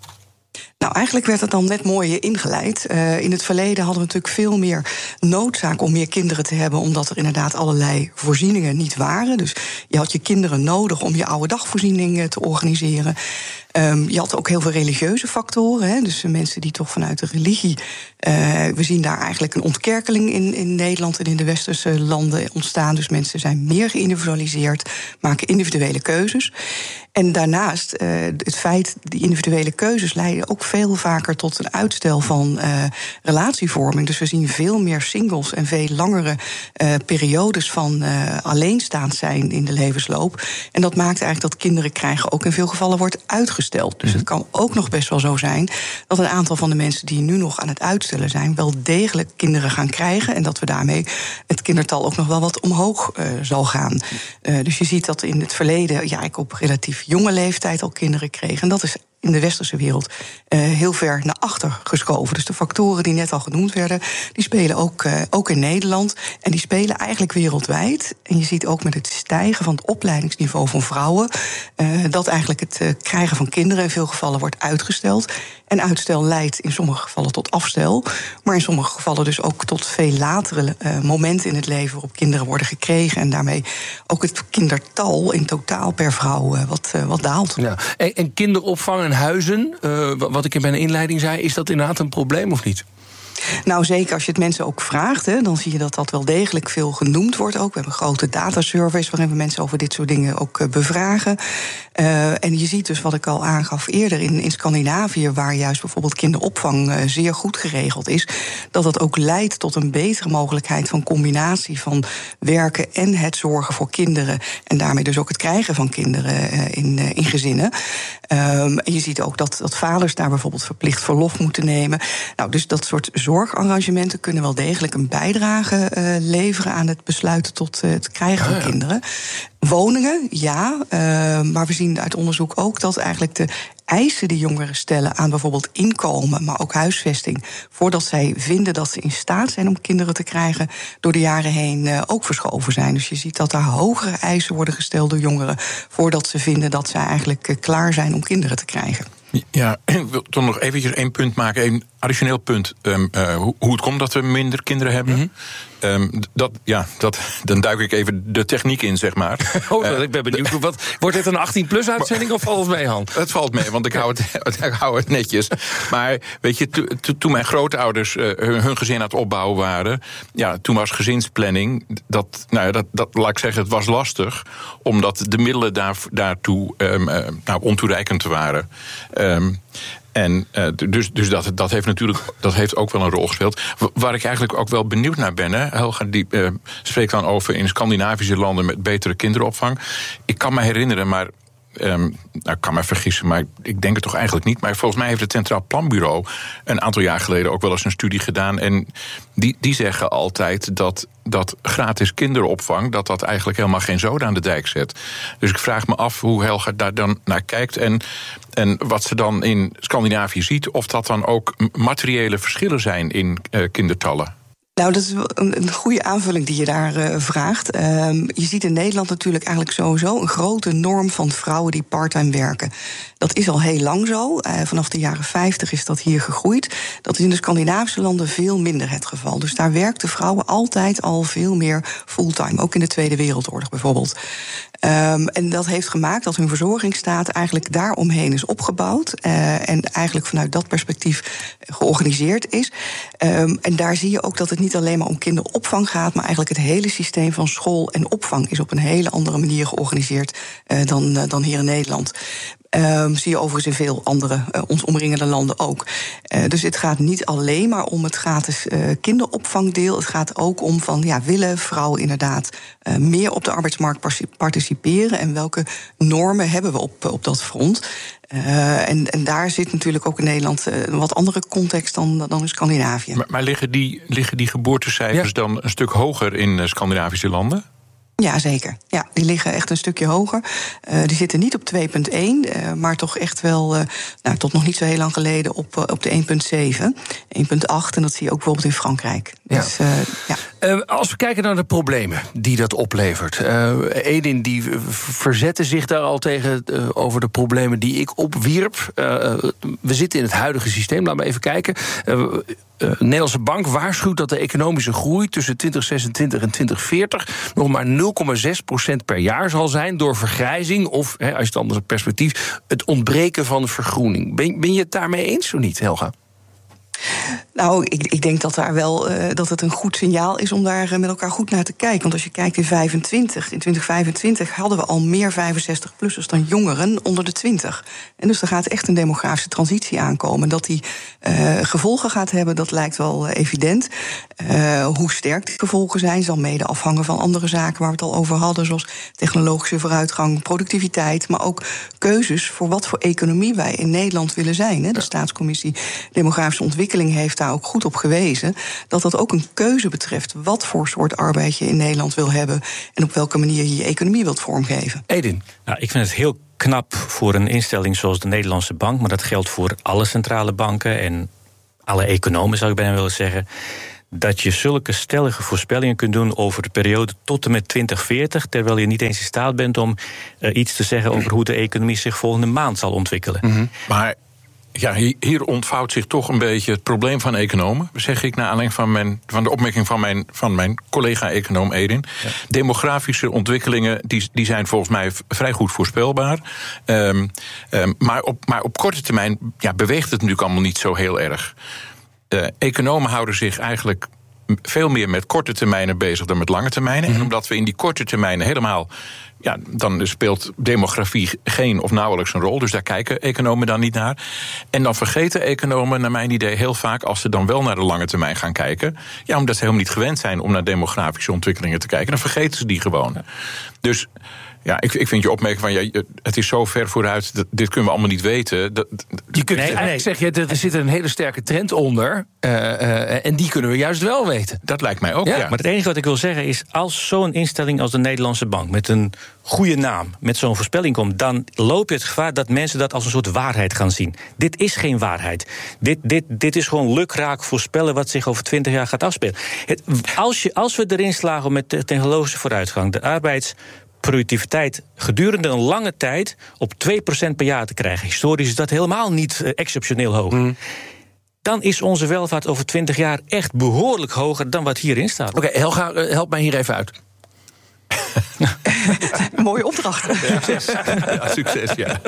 Nou, eigenlijk werd het dan net mooi ingeleid. Uh, in het verleden hadden we natuurlijk veel meer noodzaak om meer kinderen te hebben, omdat er inderdaad allerlei voorzieningen niet waren. Dus je had je kinderen nodig om je oude dagvoorziening te organiseren. Um, je had ook heel veel religieuze factoren. Hè, dus mensen die toch vanuit de religie. Uh, we zien daar eigenlijk een ontkerkeling in, in Nederland en in de westerse landen ontstaan. Dus mensen zijn meer geïndividualiseerd, maken individuele keuzes. En daarnaast, uh, het feit, die individuele keuzes leiden ook veel vaker tot een uitstel van uh, relatievorming. Dus we zien veel meer singles en veel langere uh, periodes van uh, alleenstaand zijn in de levensloop. En dat maakt eigenlijk dat kinderen krijgen ook in veel gevallen wordt uitgesteld. Dus het kan ook nog best wel zo zijn dat een aantal van de mensen die nu nog aan het uitstellen zijn, wel degelijk kinderen gaan krijgen. En dat we daarmee het kindertal ook nog wel wat omhoog uh, zal gaan. Uh, dus je ziet dat in het verleden, ja, ik op relatief jonge leeftijd al kinderen kreeg. En dat is in de westerse wereld uh, heel ver naar achter geschoven. Dus de factoren die net al genoemd werden, die spelen ook, uh, ook in Nederland. En die spelen eigenlijk wereldwijd. En je ziet ook met het stijgen van het opleidingsniveau van vrouwen, uh, dat eigenlijk het uh, krijgen van kinderen in veel gevallen wordt uitgesteld. En uitstel leidt in sommige gevallen tot afstel, maar in sommige gevallen dus ook tot veel latere uh, momenten in het leven waarop kinderen worden gekregen. En daarmee ook het kindertal in totaal per vrouw uh, wat, uh, wat daalt. Ja. En, en kinderopvang en huizen, uh, wat ik in mijn inleiding zei, is dat inderdaad een probleem of niet? Nou, zeker als je het mensen ook vraagt, hè, dan zie je dat dat wel degelijk veel genoemd wordt ook. We hebben grote datasurveys waarin we mensen over dit soort dingen ook uh, bevragen. Uh, en je ziet dus, wat ik al aangaf eerder, in, in Scandinavië, waar juist bijvoorbeeld kinderopvang uh, zeer goed geregeld is, dat dat ook leidt tot een betere mogelijkheid van combinatie van werken en het zorgen voor kinderen. En daarmee dus ook het krijgen van kinderen uh, in, uh, in gezinnen. Um, en je ziet ook dat, dat vaders daar bijvoorbeeld verplicht verlof moeten nemen. Nou, dus dat soort zorgarrangementen kunnen wel degelijk een bijdrage uh, leveren aan het besluiten tot uh, het krijgen van ah, ja. kinderen. Woningen, ja, uh, maar we zien uit onderzoek ook dat eigenlijk de eisen die jongeren stellen aan bijvoorbeeld inkomen, maar ook huisvesting, voordat zij vinden dat ze in staat zijn om kinderen te krijgen, door de jaren heen uh, ook verschoven zijn. Dus je ziet dat daar hogere eisen worden gesteld door jongeren voordat ze vinden dat zij eigenlijk uh, klaar zijn om kinderen te krijgen. Ja, ik wil toch nog eventjes één punt maken, één additioneel punt. Um, uh, hoe, hoe het komt dat we minder kinderen hebben. Mm-hmm. Um, dat, ja, dat, dan duik ik even de techniek in, zeg maar. Oh, uh, ik ben benieuwd. Wat, wordt dit een achttien-plus-uitzending of valt het mee, Han? Het valt mee, want ik hou het, ik hou het netjes. Maar weet je, to, to, toen mijn grootouders uh, hun, hun gezin aan het opbouwen waren, ja, toen was gezinsplanning, dat, nou ja, dat, dat, laat ik zeggen, het was lastig, omdat de middelen daar, daartoe um, uh, nou, ontoereikend waren. Um, En uh, dus, dus dat, dat heeft natuurlijk dat heeft ook wel een rol gespeeld. Waar ik eigenlijk ook wel benieuwd naar ben, hè, Helga die uh, spreekt dan over in Scandinavische landen met betere kinderopvang. Ik kan me herinneren, maar Um, nou, ik kan me vergissen, maar ik denk het toch eigenlijk niet. Maar volgens mij heeft het Centraal Planbureau een aantal jaar geleden ook wel eens een studie gedaan. En die, die zeggen altijd dat, dat gratis kinderopvang, dat dat eigenlijk helemaal geen zoden aan de dijk zet. Dus ik vraag me af hoe Helga daar dan naar kijkt. En, en wat ze dan in Scandinavië ziet, of dat dan ook materiële verschillen zijn in uh, kindertallen. Nou, dat is een, een goede aanvulling die je daar uh, vraagt. Uh, je ziet in Nederland natuurlijk eigenlijk sowieso een grote norm van vrouwen die parttime werken. Dat is al heel lang zo. Uh, vanaf de jaren vijftig is dat hier gegroeid. Dat is in de Scandinavische landen veel minder het geval. Dus daar werkten vrouwen altijd al veel meer fulltime. Ook in de Tweede Wereldoorlog bijvoorbeeld. Um, en dat heeft gemaakt dat hun verzorgingsstaat eigenlijk daaromheen is opgebouwd. Uh, en eigenlijk vanuit dat perspectief georganiseerd is. Um, en daar zie je ook dat het niet alleen maar om kinderopvang gaat, maar eigenlijk het hele systeem van school en opvang is op een hele andere manier georganiseerd uh, dan, uh, dan hier in Nederland. Um, zie je overigens in veel andere uh, ons omringende landen ook. Uh, dus het gaat niet alleen maar om het gratis uh, kinderopvangdeel. Het gaat ook om van, ja, willen vrouwen inderdaad uh, meer op de arbeidsmarkt participeren en welke normen hebben we op, op dat front. Uh, en, en daar zit natuurlijk ook in Nederland uh, een wat andere context dan, dan in Scandinavië. Maar, maar liggen, die, liggen die geboortecijfers ja. dan een stuk hoger in uh, Scandinavische landen? Ja, zeker. Ja, die liggen echt een stukje hoger. Uh, die zitten niet op twee komma één, uh, maar toch echt wel, uh, nou, tot nog niet zo heel lang geleden op, uh, op de één komma zeven, één komma acht. En dat zie je ook bijvoorbeeld in Frankrijk. Ja. Dus, uh, ja. Uh, als we kijken naar de problemen die dat oplevert. Uh, Edin die verzette zich daar al tegen uh, over de problemen die ik opwierp. Uh, we zitten in het huidige systeem, laten we even kijken. Uh, De uh, Nederlandse Bank waarschuwt dat de economische groei tussen twintig zesentwintig en twintig veertig nog maar nul komma zes procent per jaar zal zijn door vergrijzing of, hè, als je het andere perspectief, het ontbreken van vergroening. Ben, ben je het daarmee eens of niet, Helga? Nou, ik, ik denk dat, daar wel, uh, dat het een goed signaal is om daar uh, met elkaar goed naar te kijken. Want als je kijkt in vijfentwintig, in twintig vijfentwintig hadden we al meer vijfenzestig-plussers dan jongeren onder de twintig. En dus er gaat echt een demografische transitie aankomen. Dat die uh, gevolgen gaat hebben, dat lijkt wel uh, evident. Uh, hoe sterk die gevolgen zijn, zal mede afhangen van andere zaken waar we het al over hadden, zoals technologische vooruitgang, productiviteit, maar ook keuzes voor wat voor economie wij in Nederland willen zijn. Hè. De Staatscommissie Demografische Ontwikkeling heeft daar ook goed op gewezen dat dat ook een keuze betreft wat voor soort arbeid je in Nederland wil hebben en op welke manier je je economie wilt vormgeven. Edin? Nou, ik vind het heel knap voor een instelling zoals de Nederlandse Bank, maar dat geldt voor alle centrale banken en alle economen, zou ik bijna willen zeggen, dat je zulke stellige voorspellingen kunt doen over de periode tot en met twintig veertig... terwijl je niet eens in staat bent om uh, iets te zeggen over hoe de economie zich volgende maand zal ontwikkelen. Mm-hmm. Maar ja, hier ontvouwt zich toch een beetje het probleem van economen, zeg ik naar aanleiding van, mijn, van de opmerking van mijn, van mijn collega-econoom Edin. Ja. Demografische ontwikkelingen die, die zijn volgens mij vrij goed voorspelbaar. Um, um, maar, op, maar op korte termijn ja, beweegt het natuurlijk allemaal niet zo heel erg. Uh, economen houden zich eigenlijk veel meer met korte termijnen bezig dan met lange termijnen. Mm-hmm. En omdat we in die korte termijnen helemaal, ja, dan speelt demografie geen of nauwelijks een rol. Dus daar kijken economen dan niet naar. En dan vergeten economen, naar mijn idee, heel vaak, als ze dan wel naar de lange termijn gaan kijken, ja, omdat ze helemaal niet gewend zijn om naar demografische ontwikkelingen te kijken, dan vergeten ze die gewoon. Ja. Dus ja, ik, ik vind je opmerking van, ja, het is zo ver vooruit, dat, dit kunnen we allemaal niet weten. Dat, je kunt, nee, eigenlijk zeg je, er zit een hele sterke trend onder, uh, uh, en die kunnen we juist wel weten. Dat lijkt mij ook, ja. ja. Maar het enige wat ik wil zeggen is, als zo'n instelling als de Nederlandse Bank met een goede naam, met zo'n voorspelling komt, dan loop je het gevaar dat mensen dat als een soort waarheid gaan zien. Dit is geen waarheid. Dit, dit, dit is gewoon lukraak voorspellen wat zich over twintig jaar gaat afspelen. Het, als, je, als we erin slagen met de technologische vooruitgang, de arbeids productiviteit gedurende een lange tijd op twee procent per jaar te krijgen. Historisch is dat helemaal niet uh, exceptioneel hoog. Mm. Dan is onze welvaart over twintig jaar echt behoorlijk hoger dan wat hierin staat. Oké, okay, Helga, uh, help mij hier even uit. Mooie opdracht. Ja, succes. Ja, succes, ja.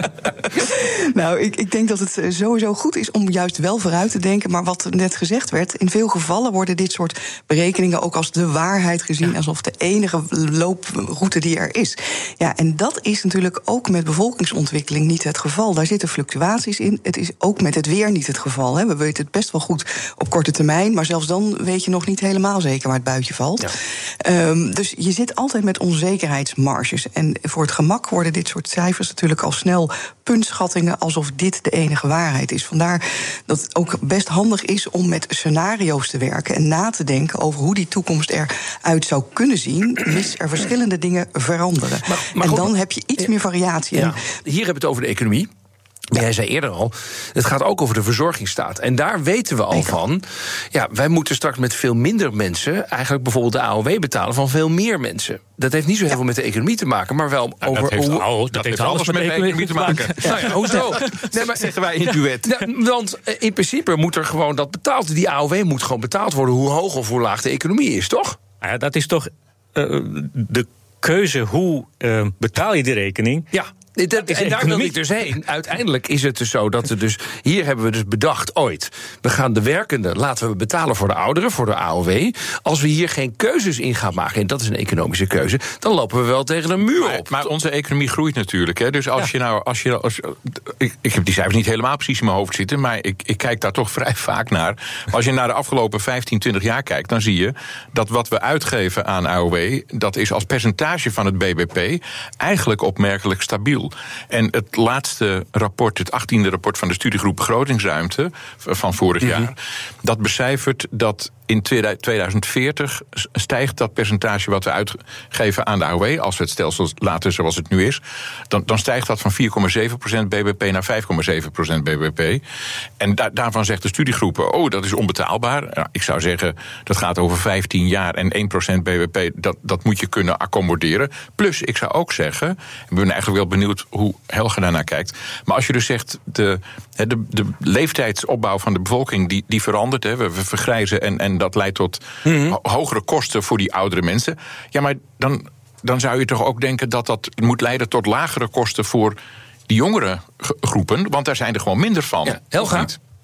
Nou, ik, ik denk dat het sowieso goed is om juist wel vooruit te denken. Maar wat net gezegd werd, in veel gevallen worden dit soort berekeningen ook als de waarheid gezien, ja, alsof de enige looproute die er is. Ja, en dat is natuurlijk ook met bevolkingsontwikkeling niet het geval. Daar zitten fluctuaties in. Het is ook met het weer niet het geval. Hè. We weten het best wel goed op korte termijn, maar zelfs dan weet je nog niet helemaal zeker waar het buitje valt. Ja. Um, dus je zit altijd met onzekerheidsmarges. En voor het gemak worden dit soort cijfers natuurlijk al snel puntschattingen, alsof dit de enige waarheid is. Vandaar dat het ook best handig is om met scenario's te werken en na te denken over hoe die toekomst eruit zou kunnen zien, mis er verschillende dingen veranderen. Maar, maar en goed, dan heb je iets meer variatie. Ja, hier hebben we het over de economie. Maar jij zei eerder al, het gaat ook over de verzorgingsstaat. En daar weten we al Zeker. van, ja, wij moeten straks met veel minder mensen eigenlijk bijvoorbeeld de A O W betalen van veel meer mensen. Dat heeft niet zo heel ja. veel met de economie te maken, maar wel nou, over... Dat heeft, hoe, oh, dat dat heeft alles, alles met de economie, economie te maken. maken. Ja. Nou ja, hoezo? Nee, maar, zeggen wij in duet. Nou, want in principe moet er gewoon dat betaald. Die A O W moet gewoon betaald worden, hoe hoog of hoe laag de economie is, toch? Ja, dat is toch uh, de keuze, hoe uh, betaal je die rekening? Ja. Dat, en daar wil ik dus heen. Uiteindelijk is het dus zo dat we dus... Hier hebben we dus bedacht ooit, we gaan de werkenden laten we betalen voor de ouderen, voor de A O W. Als we hier geen keuzes in gaan maken, en dat is een economische keuze, dan lopen we wel tegen een muur maar, op. Maar onze economie groeit natuurlijk. Hè. Dus als ja. je nou... Als je, als, ik, ik heb die cijfers niet helemaal precies in mijn hoofd zitten, maar ik, ik kijk daar toch vrij vaak naar. Maar als je naar de afgelopen vijftien, twintig jaar kijkt, dan zie je dat wat we uitgeven aan A O W, dat is als percentage van het B B P eigenlijk opmerkelijk stabiel. En het laatste rapport, het achttiende rapport van de studiegroep Begrotingsruimte van vorig mm-hmm. jaar, dat becijfert dat in tweeduizend veertig stijgt dat percentage wat we uitgeven aan de A O W, als we het stelsel laten zoals het nu is, dan, dan stijgt dat van vier komma zeven procent B B P naar vijf komma zeven procent B B P. En da- daarvan zegt de studiegroepen, oh, dat is onbetaalbaar. Nou, ik zou zeggen, dat gaat over vijftien jaar en één procent B B P, dat, dat moet je kunnen accommoderen. Plus, ik zou ook zeggen, ik ben eigenlijk wel benieuwd hoe Helga daarnaar kijkt, maar als je dus zegt, de, de, de leeftijdsopbouw van de bevolking, die, die verandert, hè, we, we vergrijzen en, en dat leidt tot mm-hmm. hogere kosten voor die oudere mensen. Ja, maar dan, dan zou je toch ook denken dat dat moet leiden tot lagere kosten voor die jongere groepen, want daar zijn er gewoon minder van. Ja, Helga?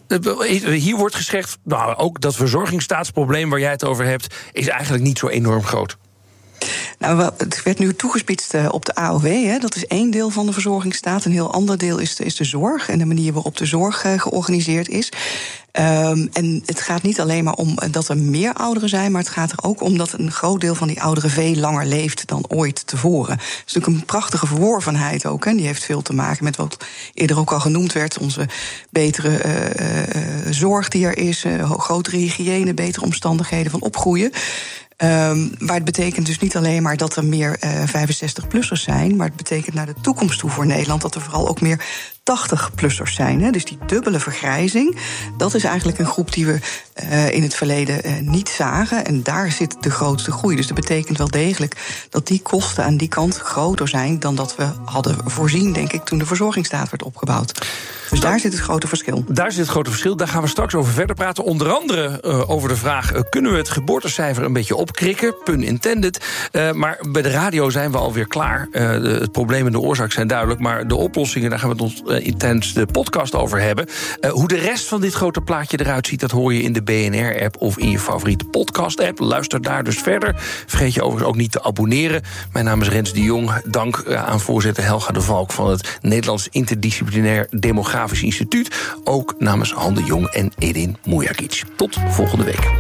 hier wordt gezegd, nou, ook dat verzorgingsstaatsprobleem waar jij het over hebt, is eigenlijk niet zo enorm groot. Nou, het werd nu toegespitst op de A O W. Hè. Dat is één deel van de verzorgingsstaat. Een heel ander deel is de, is de zorg en de manier waarop de zorg uh, georganiseerd is. Um, en het gaat niet alleen maar om dat er meer ouderen zijn, maar het gaat er ook om dat een groot deel van die ouderen veel langer leeft dan ooit tevoren. Het is natuurlijk een prachtige verworvenheid ook. Hè. Die heeft veel te maken met wat eerder ook al genoemd werd. Onze betere uh, uh, zorg die er is, uh, grotere hygiëne, betere omstandigheden van opgroeien. Um, maar het betekent dus niet alleen maar dat er meer uh, vijfenzestig-plussers zijn, maar het betekent naar de toekomst toe voor Nederland dat er vooral ook meer tachtig-plussers zijn. Hè. Dus die dubbele vergrijzing, dat is eigenlijk een groep die we uh, in het verleden uh, niet zagen. En daar zit de grootste groei. Dus dat betekent wel degelijk dat die kosten aan die kant groter zijn dan dat we hadden voorzien, denk ik, toen de verzorgingsstaat werd opgebouwd. Dus daar zit het grote verschil. Daar zit het grote verschil. Daar gaan we straks over verder praten. Onder andere uh, over de vraag, uh, kunnen we het geboortecijfer een beetje opkrikken? Pun intended. Uh, maar bij de radio zijn we alweer klaar. Uh, de, het probleem en de oorzaak zijn duidelijk. Maar de oplossingen, daar gaan we het ons uh, tijdens de podcast over hebben. Uh, hoe de rest van dit grote plaatje eruit ziet, dat hoor je in de B N R-app of in je favoriete podcast-app. Luister daar dus verder. Vergeet je overigens ook niet te abonneren. Mijn naam is Rens de Jong. Dank uh, aan voorzitter Helga de Valk van het Nederlands Interdisciplinair Demografisch Instituut. Ook namens Han de Jong en Edin Mujagic. Tot volgende week.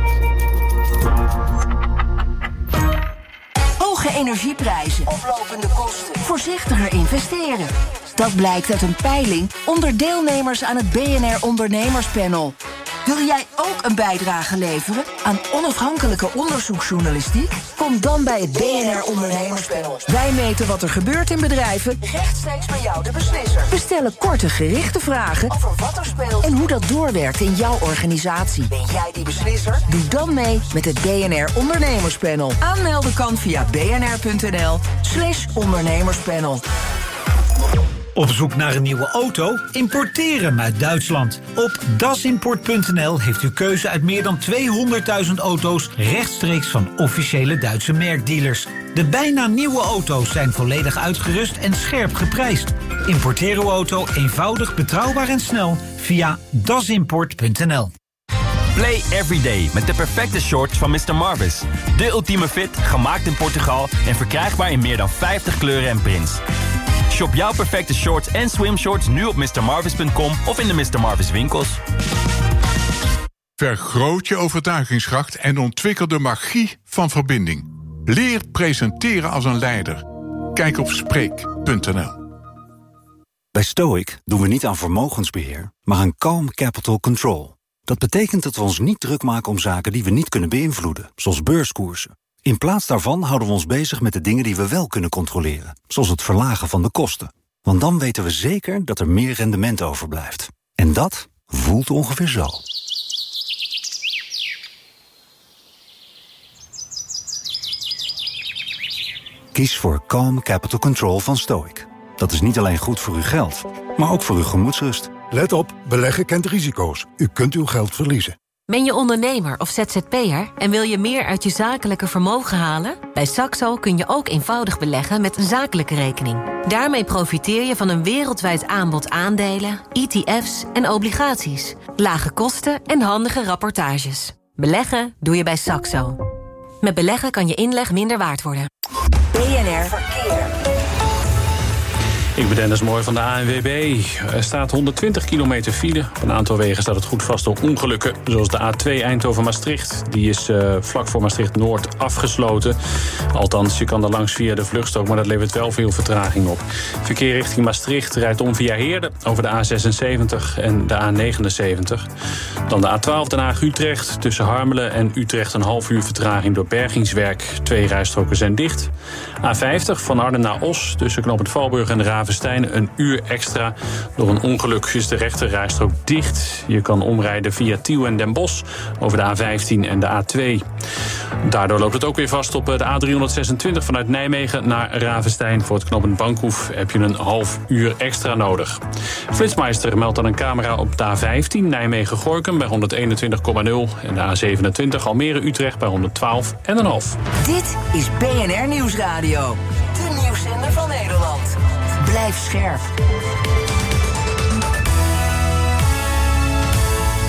Hoge energieprijzen, oplopende kosten, voorzichtiger investeren. Dat blijkt uit een peiling onder deelnemers aan het B N R Ondernemerspanel. Wil jij ook een bijdrage leveren aan onafhankelijke onderzoeksjournalistiek? Kom dan bij het B N R Ondernemerspanel. Wij meten wat er gebeurt in bedrijven, rechtstreeks bij jou de beslisser. We stellen korte, gerichte vragen over wat er speelt en hoe dat doorwerkt in jouw organisatie. Ben jij die beslisser? Doe dan mee met het B N R Ondernemerspanel. Aanmelden kan via bnr.nl slash ondernemerspanel. Op zoek naar een nieuwe auto? Importeer hem uit Duitsland. Op dasimport punt n l heeft u keuze uit meer dan tweehonderdduizend auto's rechtstreeks van officiële Duitse merkdealers. De bijna nieuwe auto's zijn volledig uitgerust en scherp geprijsd. Importeer uw auto eenvoudig, betrouwbaar en snel via dasimport punt n l. Play everyday met de perfecte shorts van mister Marvis. De ultieme fit, gemaakt in Portugal en verkrijgbaar in meer dan vijftig kleuren en prints. Shop jouw perfecte shorts en swimshorts nu op mister marvis punt com of in de mister Marvis winkels. Vergroot je overtuigingskracht en ontwikkel de magie van verbinding. Leer presenteren als een leider. Kijk op spreek punt n l. Bij Stoic doen we niet aan vermogensbeheer, maar aan calm capital control. Dat betekent dat we ons niet druk maken om zaken die we niet kunnen beïnvloeden, zoals beurskoersen. In plaats daarvan houden we ons bezig met de dingen die we wel kunnen controleren, zoals het verlagen van de kosten. Want dan weten we zeker dat er meer rendement overblijft. En dat voelt ongeveer zo. Kies voor Calm Capital Control van Stoic. Dat is niet alleen goed voor uw geld, maar ook voor uw gemoedsrust. Let op, beleggen kent risico's. U kunt uw geld verliezen. Ben je ondernemer of Z Z P'er en wil je meer uit je zakelijke vermogen halen? Bij Saxo kun je ook eenvoudig beleggen met een zakelijke rekening. Daarmee profiteer je van een wereldwijd aanbod aandelen, E T F's en obligaties. Lage kosten en handige rapportages. Beleggen doe je bij Saxo. Met beleggen kan je inleg minder waard worden. B N R Verkeer. Ik ben Dennis Mooi van de A N W B. Er staat honderdtwintig kilometer file. Op een aantal wegen staat het goed vast door ongelukken. Zoals de A twee Eindhoven-Maastricht. Die is uh, vlak voor Maastricht-Noord afgesloten. Althans, je kan er langs via de vluchtstrook, maar dat levert wel veel vertraging op. Verkeer richting Maastricht rijdt om via Heerden over de A zesenzeventig en de A negenenzeventig. Dan de A twaalf Den Haag-Utrecht. Tussen Harmelen en Utrecht een half uur vertraging door bergingswerk. Twee rijstroken zijn dicht. A vijftig van Arnhem naar Os. Tussen knooppunt Valburg en de Raven een uur extra. Door een ongeluk is de rechter rijstrook dicht. Je kan omrijden via Tiel en Den Bosch over de A vijftien en de A twee. Daardoor loopt het ook weer vast op de A driehonderdzesentwintig vanuit Nijmegen naar Ravenstein. Voor het knooppunt Bankhoef heb je een half uur extra nodig. Flitsmeister meldt dan een camera op de A vijftien Nijmegen-Gorinchem bij honderdeenentwintig komma nul en de A zevenentwintig Almere-Utrecht bij honderdtwaalf komma vijf. Dit is B N R Nieuwsradio. De nieuwszender van Nederland. Blijf scherp.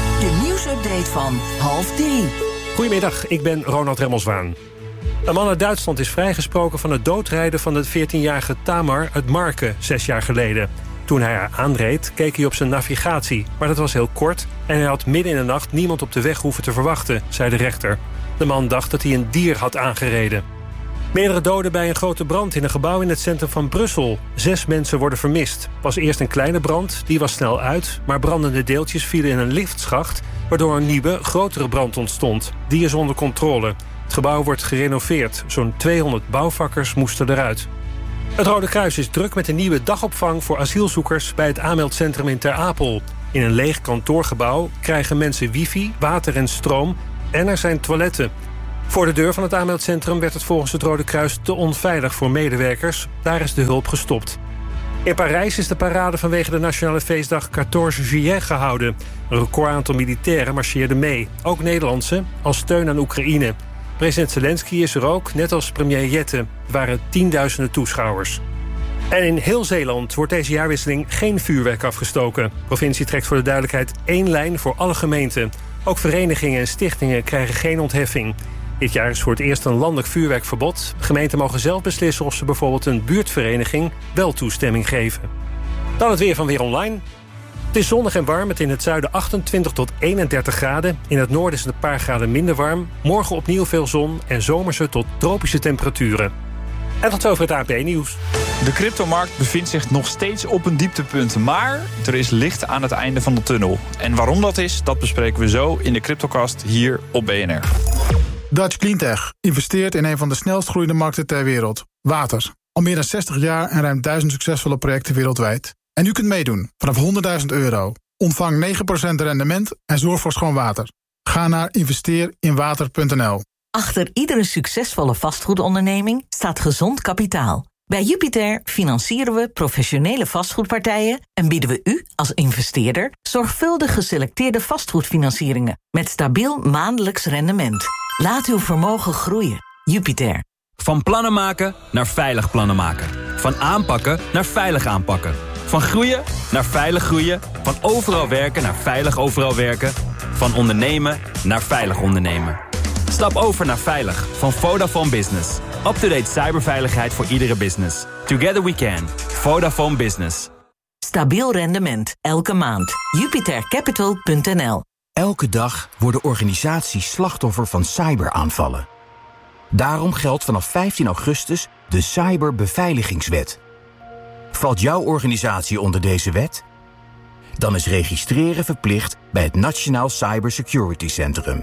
update van half drie. Goedemiddag, ik ben Ronald Remmelswaan. Een man uit Duitsland is vrijgesproken van het doodrijden van de veertienjarige Tamar uit Marken zes jaar geleden. Toen hij haar aanreed, keek hij op zijn navigatie. Maar dat was heel kort en hij had midden in de nacht niemand op de weg hoeven te verwachten, zei de rechter. De man dacht dat hij een dier had aangereden. Meerdere doden bij een grote brand in een gebouw in het centrum van Brussel. Zes mensen worden vermist. Was eerst een kleine brand, die was snel uit, maar brandende deeltjes vielen in een liftschacht, waardoor een nieuwe, grotere brand ontstond. Die is onder controle. Het gebouw wordt gerenoveerd. Zo'n tweehonderd bouwvakkers moesten eruit. Het Rode Kruis is druk met een nieuwe dagopvang voor asielzoekers bij het aanmeldcentrum in Ter Apel. In een leeg kantoorgebouw krijgen mensen wifi, water en stroom en er zijn toiletten. Voor de deur van het aanmeldcentrum werd het volgens het Rode Kruis te onveilig voor medewerkers. Daar is de hulp gestopt. In Parijs is de parade vanwege de nationale feestdag veertien juillet gehouden. Een record aantal militairen marcheerde mee, ook Nederlandse, als steun aan Oekraïne. President Zelensky is er ook, net als premier Jette. Er waren tienduizenden toeschouwers. En in heel Zeeland wordt deze jaarwisseling geen vuurwerk afgestoken. De provincie trekt voor de duidelijkheid één lijn voor alle gemeenten. Ook verenigingen en stichtingen krijgen geen ontheffing. Dit jaar is voor het eerst een landelijk vuurwerkverbod. Gemeenten mogen zelf beslissen of ze bijvoorbeeld een buurtvereniging wel toestemming geven. Dan het weer van Weer Online. Het is zonnig en warm, met in het zuiden achtentwintig tot eenendertig graden. In het noorden is het een paar graden minder warm. Morgen opnieuw veel zon en zomerse tot tropische temperaturen. En tot over het A P nieuws. De cryptomarkt bevindt zich nog steeds op een dieptepunt, maar er is licht aan het einde van de tunnel. En waarom dat is, dat bespreken we zo in de Cryptocast hier op B N R. Dutch Cleantech investeert in een van de snelst groeiende markten ter wereld, water. Al meer dan zestig jaar en ruim duizend succesvolle projecten wereldwijd. En u kunt meedoen vanaf honderdduizend euro. Ontvang negen procent rendement en zorg voor schoon water. Ga naar investeer in water punt n l. Achter iedere succesvolle vastgoedonderneming staat gezond kapitaal. Bij Jupiter financieren we professionele vastgoedpartijen en bieden we u als investeerder zorgvuldig geselecteerde vastgoedfinancieringen met stabiel maandelijks rendement. Laat uw vermogen groeien. Jupiter. Van plannen maken naar veilig plannen maken. Van aanpakken naar veilig aanpakken. Van groeien naar veilig groeien. Van overal werken naar veilig overal werken. Van ondernemen naar veilig ondernemen. Stap over naar Veilig van Vodafone Business. Up-to-date cyberveiligheid voor iedere business. Together we can. Vodafone Business. Stabiel rendement, elke maand. Jupiter Capital punt n l. Elke dag worden organisaties slachtoffer van cyberaanvallen. Daarom geldt vanaf vijftien augustus de Cyberbeveiligingswet. Valt jouw organisatie onder deze wet? Dan is registreren verplicht bij het Nationaal Cybersecurity Centrum.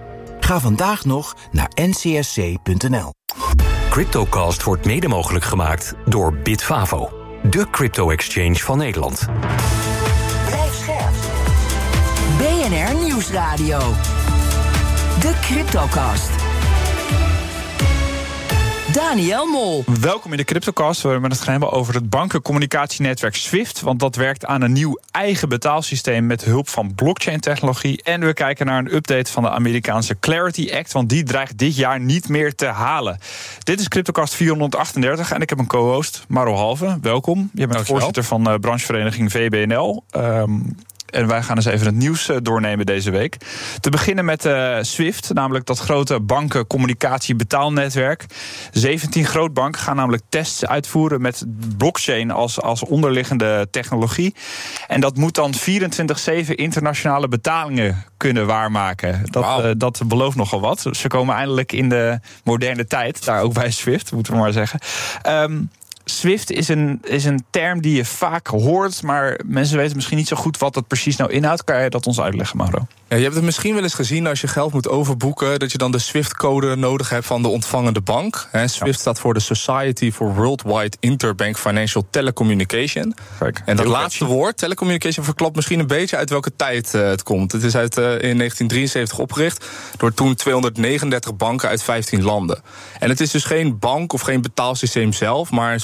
Ga vandaag nog naar N C S C punt n l. Cryptocast wordt mede mogelijk gemaakt door Bitfavo, de crypto-exchange van Nederland. Blijf scherp. B N R Nieuwsradio. De Cryptocast. Daniel Mol. Welkom in de Cryptocast, waar we het gaan hebben over het bankencommunicatienetwerk SWIFT. Want dat werkt aan een nieuw eigen betaalsysteem met hulp van blockchain-technologie. En we kijken naar een update van de Amerikaanse Clarity Act, want die dreigt dit jaar niet meer te halen. Dit is Cryptocast vierhonderdachtendertig en ik heb een co-host, Maro Halve. Welkom. Je bent voorzitter van de branchevereniging V B N L. Um, En wij gaan eens even het nieuws doornemen deze week. Te beginnen met uh, SWIFT, namelijk dat grote banken-communicatie-betaalnetwerk. zeventien grootbanken gaan namelijk tests uitvoeren met blockchain als, als onderliggende technologie. En dat moet dan vierentwintig zeven internationale betalingen kunnen waarmaken. Dat, wow. uh, dat belooft nogal wat. Ze komen eindelijk in de moderne tijd, daar ook bij SWIFT, moeten we maar zeggen. Um, SWIFT is een, is een term die je vaak hoort, maar mensen weten misschien niet zo goed wat dat precies nou inhoudt. Kan je dat ons uitleggen, Mauro? Ja, je hebt het misschien wel eens gezien als je geld moet overboeken, dat je dan de SWIFT-code nodig hebt van de ontvangende bank. He, SWIFT ja. staat voor de Society for Worldwide Interbank Financial Telecommunication. Kijk, en dat laatste catchy. woord, telecommunication, verklapt misschien een beetje uit welke tijd uh, het komt. Het is uit, uh, in negentien drieënzeventig opgericht door toen tweehonderdnegenendertig banken uit vijftien landen. En het is dus geen bank of geen betaalsysteem zelf, maar een soort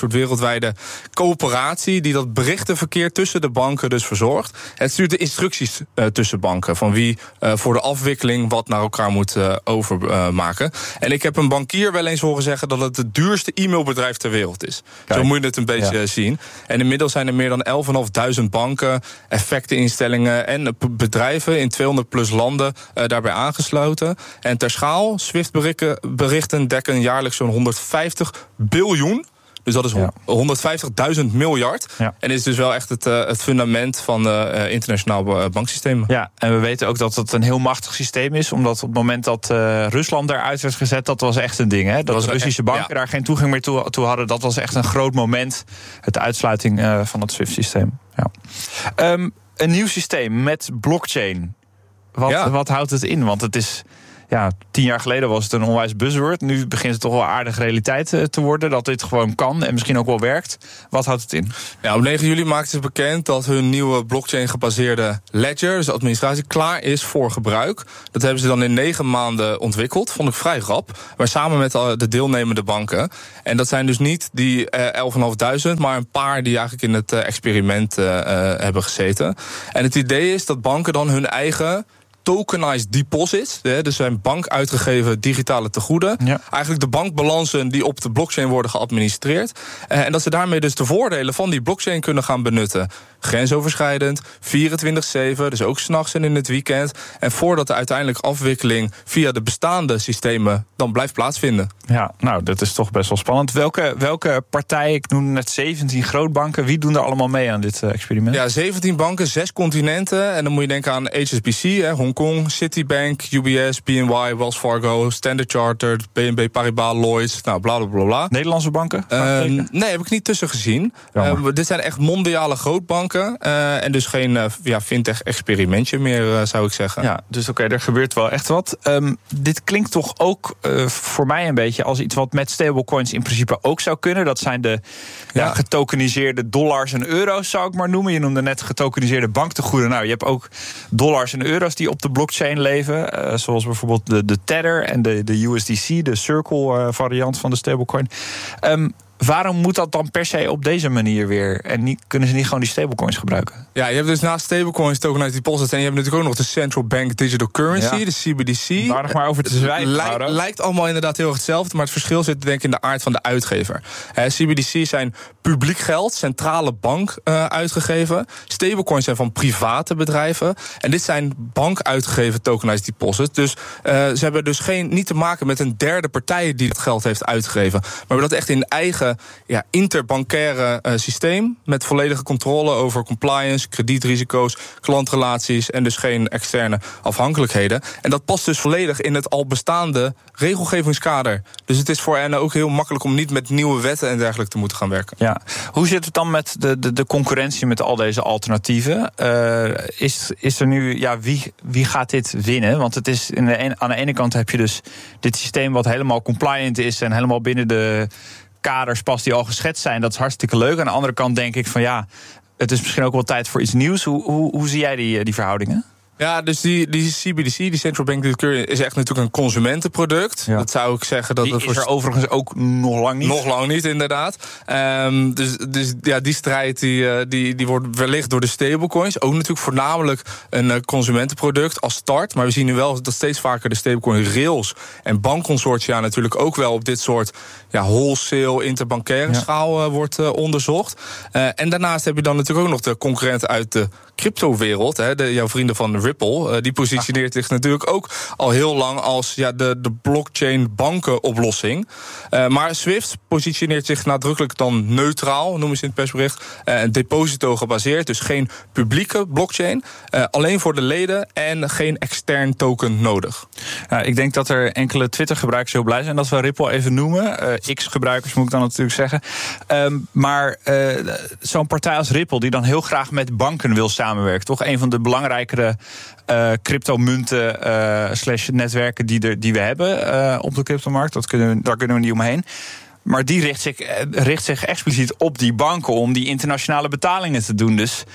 soort wereldwijde coöperatie die dat berichtenverkeer tussen de banken dus verzorgt. Het stuurt de instructies uh, tussen banken van wie uh, voor de afwikkeling wat naar elkaar moet uh, overmaken. Uh, en ik heb een bankier wel eens horen zeggen dat het het duurste e-mailbedrijf ter wereld is. Kijk. Zo moet je het een beetje ja. zien. En inmiddels zijn er meer dan elfduizend banken, effecteninstellingen en bedrijven in tweehonderd plus landen uh, daarbij aangesloten. En ter schaal, SWIFT-berichten dekken jaarlijks zo'n honderdvijftig biljoen. Dus dat is ja. honderdvijftigduizend miljard. Ja. En is dus wel echt het, uh, het fundament van uh, internationaal banksystemen. Ja, en we weten ook dat het een heel machtig systeem is. Omdat op het moment dat uh, Rusland eruit werd gezet, dat was echt een ding. Hè? Dat, dat de Russische echt, banken ja. daar geen toegang meer toe, toe hadden. Dat was echt een groot moment. Het uitsluiting uh, van het SWIFT-systeem. Ja. Um, een nieuw systeem met blockchain. Wat, ja. wat houdt het in? Want het is... Ja, tien jaar geleden was het een onwijs buzzword. Nu begint het toch wel aardig realiteit te worden dat dit gewoon kan en misschien ook wel werkt. Wat houdt het in? Ja, op negen juli maakten ze bekend dat hun nieuwe blockchain-gebaseerde ledger, dus de administratie, klaar is voor gebruik. Dat hebben ze dan in negen maanden ontwikkeld. Vond ik vrij rap. Maar samen met de deelnemende banken. En dat zijn dus niet die elfduizendvijfhonderd, maar een paar die eigenlijk in het experiment uh, uh, hebben gezeten. En het idee is dat banken dan hun eigen tokenized deposits, dus zijn bank uitgegeven digitale tegoeden. Ja. Eigenlijk de bankbalansen die op de blockchain worden geadministreerd. En dat ze daarmee dus de voordelen van die blockchain kunnen gaan benutten. Grensoverschrijdend, vierentwintig zeven, dus ook 's nachts en in het weekend. En voordat de uiteindelijke afwikkeling via de bestaande systemen dan blijft plaatsvinden. Ja, nou, dat is toch best wel spannend. Welke, welke partijen, ik noem net zeventien grootbanken, wie doen er allemaal mee aan dit experiment? Ja, zeventien banken, zes continenten. En dan moet je denken aan H S B C, hè, Hongkong, Citibank, U B S, B N Y, Wells Fargo, Standard Chartered, B N B Paribas, Lloyds, nou, bla bla bla bla. Nederlandse banken? Uh, nee, heb ik niet tussen gezien. Uh, dit zijn echt mondiale grootbanken. Uh, en dus geen uh, ja, fintech-experimentje meer, uh, zou ik zeggen. Ja, dus oké, okay, er gebeurt wel echt wat. Um, dit klinkt toch ook uh, voor mij een beetje als iets wat met stablecoins in principe ook zou kunnen. Dat zijn de ja. Ja, getokeniseerde dollars en euro's, zou ik maar noemen. Je noemde net getokeniseerde banktegoeden. Nou, je hebt ook dollars en euro's die op de blockchain leven. Uh, zoals bijvoorbeeld de, de Tether en de, de U S D C, de Circle-variant uh, van de stablecoin. Um, Waarom moet dat dan per se op deze manier weer? En niet, kunnen ze niet gewoon die stablecoins gebruiken? Ja, je hebt dus naast stablecoins, tokenized deposits, en je hebt natuurlijk ook nog de Central Bank Digital Currency, ja. de C B D C. Waar nog maar over te zwijgen. Lijk, lijkt allemaal inderdaad heel erg hetzelfde, maar het verschil zit denk ik in de aard van de uitgever. Uh, C B D C zijn publiek geld, centrale bank uh, uitgegeven. Stablecoins zijn van private bedrijven. En dit zijn bank uitgegeven tokenized deposits. Dus uh, ze hebben dus geen, niet te maken met een derde partij die het geld heeft uitgegeven. Maar we hebben dat echt in eigen ja, interbankaire uh, systeem met volledige controle over compliance, kredietrisico's, klantrelaties en dus geen externe afhankelijkheden. En dat past dus volledig in het al bestaande regelgevingskader. Dus het is voor hen ook heel makkelijk om niet met nieuwe wetten en dergelijke te moeten gaan werken. Ja. Hoe zit het dan met de, de, de concurrentie met al deze alternatieven? Uh, is, is er nu, ja, wie, wie gaat dit winnen? Want het is in de een, aan de ene kant heb je dus dit systeem wat helemaal compliant is en helemaal binnen de kaders past die al geschetst zijn. Dat is hartstikke leuk. Aan de andere kant denk ik van ja, het is misschien ook wel tijd voor iets nieuws. Hoe, hoe, hoe zie jij die, die verhoudingen? Ja, dus die, die C B D C, die Central Bank Digital Currency, is echt natuurlijk een consumentenproduct. Ja. Dat zou ik zeggen dat die het is er overigens ook nog lang niet. Nog lang niet, inderdaad. Um, dus, dus ja, die strijd die, die, die wordt wellicht door de stablecoins. Ook natuurlijk voornamelijk een consumentenproduct als start. Maar we zien nu wel dat steeds vaker de stablecoin rails en bankconsortia natuurlijk ook wel op dit soort ja, wholesale interbankaire ja. schaal uh, wordt uh, onderzocht. Uh, en daarnaast heb je dan natuurlijk ook nog de concurrenten uit de cryptowereld. Hè, de, jouw vrienden van Ripple, uh, die positioneert zich natuurlijk ook al heel lang als ja, de, de blockchain bankenoplossing. Uh, maar Swift positioneert zich nadrukkelijk dan neutraal, noemen ze in het persbericht. Uh, een deposito gebaseerd, dus geen publieke blockchain. Uh, alleen voor de leden en geen extern token nodig. Ja, ik denk dat er enkele Twitter-gebruikers heel blij zijn dat we Ripple even noemen. Uh, X-gebruikers moet ik dan natuurlijk zeggen. Um, maar uh, zo'n partij als Ripple, die dan heel graag met banken wil samenwerken, toch? Een van de belangrijkere uh, cryptomunten uh, slash netwerken die, er, die we hebben uh, op de cryptomarkt. Dat kunnen we, daar kunnen we niet omheen. Maar die richt zich, richt zich expliciet op die banken om die internationale betalingen te doen. Dus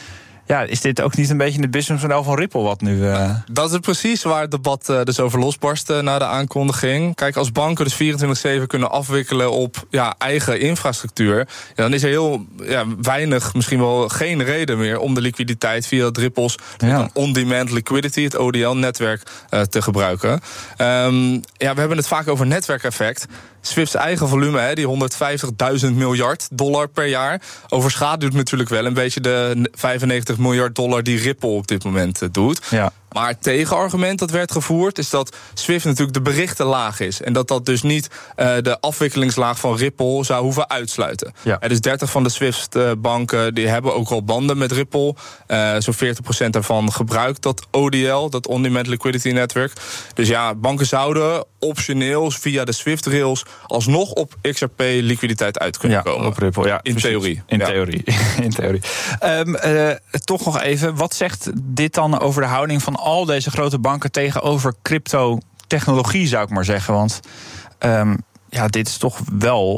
Ja, is dit ook niet een beetje het businessmodel van Ripple wat nu... Uh... Dat is precies waar het debat uh, dus over losbarstte na de aankondiging. Kijk, als banken dus vierentwintig zeven kunnen afwikkelen op ja, eigen infrastructuur... Ja, dan is er heel ja, weinig, misschien wel geen reden meer... om de liquiditeit via het Ripple's ja. on-demand liquidity, het O D L-netwerk, uh, te gebruiken. Um, ja, we hebben het vaak over netwerkeffect... Swift's eigen volume, hè, die honderdvijftigduizend miljard dollar per jaar... overschaduwt natuurlijk wel een beetje de vijfennegentig miljard dollar... die Ripple op dit moment uh, doet. Ja. Maar het tegenargument dat werd gevoerd... is dat Swift natuurlijk de berichtenlaag is. En dat dat dus niet uh, de afwikkelingslaag van Ripple zou hoeven uitsluiten. Ja. Uh, dus dertig van de Swift-banken die hebben ook al banden met Ripple. Uh, Zo'n veertig procent daarvan gebruikt dat O D L, dat On-Demand Liquidity Network. Dus ja, banken zouden optioneel via de Swift-rails... alsnog op X R P liquiditeit uit kunnen ja, komen. Op Ripple, ja. In precies. theorie. In ja. theorie. In theorie. Um, uh, toch nog even, wat zegt dit dan over de houding van al deze grote banken tegenover crypto-technologie, zou ik maar zeggen? Want um, ja, dit is toch wel...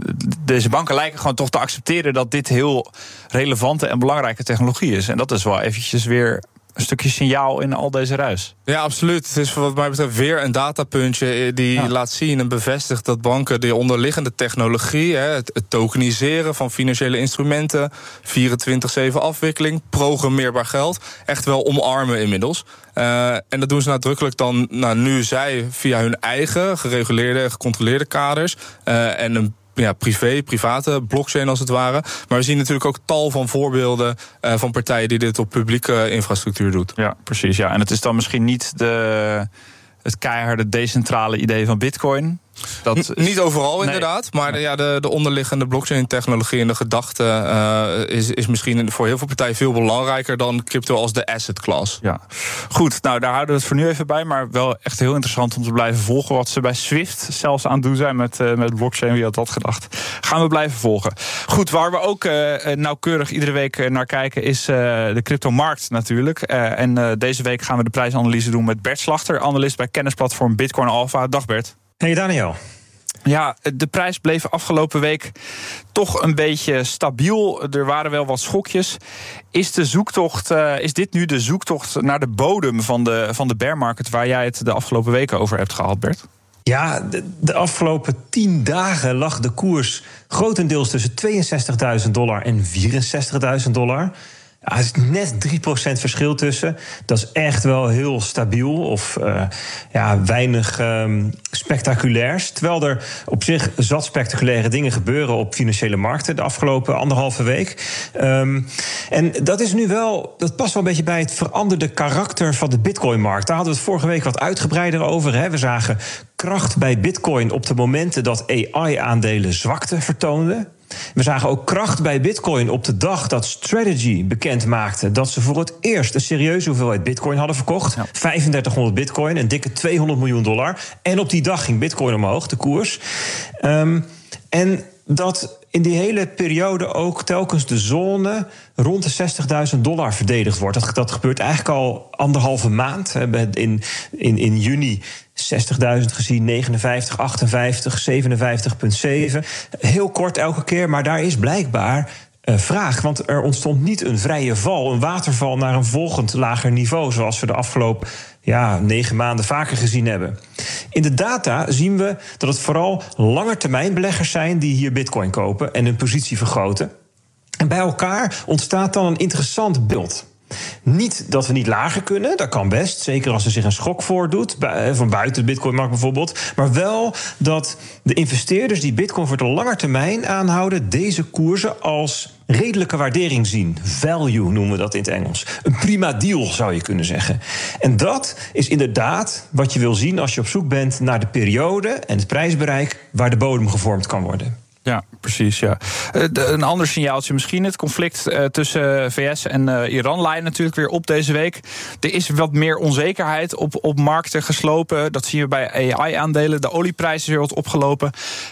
Deze banken lijken gewoon toch te accepteren dat dit heel relevante en belangrijke technologie is. En dat is wel eventjes weer een stukje signaal in al deze ruis. Ja, absoluut. Het is wat mij betreft weer een datapuntje die ja. laat zien en bevestigt dat banken de onderliggende technologie, hè, het, het tokeniseren van financiële instrumenten, vierentwintig zeven afwikkeling, programmeerbaar geld, echt wel omarmen inmiddels. Uh, en dat doen ze nadrukkelijk dan, nou, nu zij via hun eigen gereguleerde en gecontroleerde kaders uh, en een Ja, privé, private blockchain als het ware. Maar we zien natuurlijk ook tal van voorbeelden uh, van partijen die dit op publieke infrastructuur doet. Ja, precies. Ja. En het is dan misschien niet de, het keiharde decentrale idee van Bitcoin. Dat is, niet overal, nee. inderdaad. Maar de, ja, de, de onderliggende blockchain-technologie en de gedachte uh, is, is misschien voor heel veel partijen veel belangrijker dan crypto als de asset class. Ja, goed. Nou, daar houden we het voor nu even bij. Maar wel echt heel interessant om te blijven volgen wat ze bij Swift zelfs aan het doen zijn met, uh, met blockchain. Wie had dat gedacht? Gaan we blijven volgen. Goed, waar we ook uh, nauwkeurig iedere week naar kijken is uh, de cryptomarkt natuurlijk. Uh, en uh, deze week gaan we de prijsanalyse doen met Bert Slachter, analist bij kennisplatform Bitcoin Alpha. Dag Bert. Hey Daniel. Ja, de prijs bleef afgelopen week toch een beetje stabiel. Er waren wel wat schokjes. Is de zoektocht, uh, is dit nu de zoektocht naar de bodem van de, van de bear market waar jij het de afgelopen weken over hebt gehad, Bert? Ja, de, de afgelopen tien dagen lag de koers grotendeels tussen tweeënzestigduizend dollar en vierenzestigduizend dollar. Ja, er is net drie procent verschil tussen. Dat is echt wel heel stabiel of uh, ja, weinig um, spectaculairs. Terwijl er op zich zat spectaculaire dingen gebeuren op financiële markten de afgelopen anderhalve week. Um, en dat is nu wel, dat past wel een beetje bij het veranderde karakter van de Bitcoin-markt. Daar hadden we het vorige week wat uitgebreider over. Hè. We zagen kracht bij Bitcoin op de momenten dat A I-aandelen zwakte vertoonden. We zagen ook kracht bij Bitcoin op de dag dat Strategy bekend maakte dat ze voor het eerst een serieuze hoeveelheid Bitcoin hadden verkocht. Ja. vijfendertighonderd Bitcoin, een dikke tweehonderd miljoen dollar. En op die dag ging Bitcoin omhoog, de koers. Um, en dat in die hele periode ook telkens de zone rond de zestigduizend dollar verdedigd wordt. Dat, dat gebeurt eigenlijk al anderhalve maand. We hebben in, in, in juni zestigduizend gezien, negenenvijftig, achtenvijftig, zevenenvijftig komma zeven. Heel kort elke keer, maar daar is blijkbaar uh, vraag. Want er ontstond niet een vrije val, een waterval naar een volgend lager niveau, zoals we de afgelopen ja, negen maanden vaker gezien hebben. In de data zien we dat het vooral langetermijnbeleggers zijn die hier Bitcoin kopen en hun positie vergroten. En bij elkaar ontstaat dan een interessant beeld. Niet dat we niet lager kunnen, dat kan best. Zeker als er zich een schok voordoet, van buiten de Bitcoinmarkt bijvoorbeeld. Maar wel dat de investeerders die Bitcoin voor de lange termijn aanhouden, deze koersen als redelijke waardering zien. Value noemen we dat in het Engels. Een prima deal zou je kunnen zeggen. En dat is inderdaad wat je wil zien als je op zoek bent naar de periode en het prijsbereik waar de bodem gevormd kan worden. Ja, precies. Ja. Uh, de, een ander signaaltje misschien. Het conflict uh, tussen V S en uh, Iran leidt natuurlijk weer op deze week. Er is wat meer onzekerheid op, op markten geslopen. Dat zien we bij A I-aandelen. De olieprijs is weer wat opgelopen.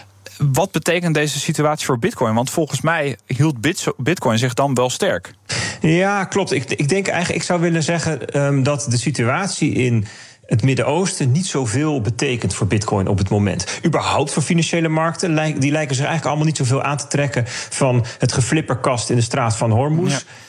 Wat betekent deze situatie voor Bitcoin? Want volgens mij hield Bitcoin zich dan wel sterk. Ja, klopt. Ik, ik denk eigenlijk, ik zou willen zeggen um, dat de situatie in het Midden-Oosten niet zoveel betekent voor Bitcoin op het moment. Überhaupt voor financiële markten, die lijken zich eigenlijk allemaal niet zoveel aan te trekken van het geflipperkast in de straat van Hormuz. Ja.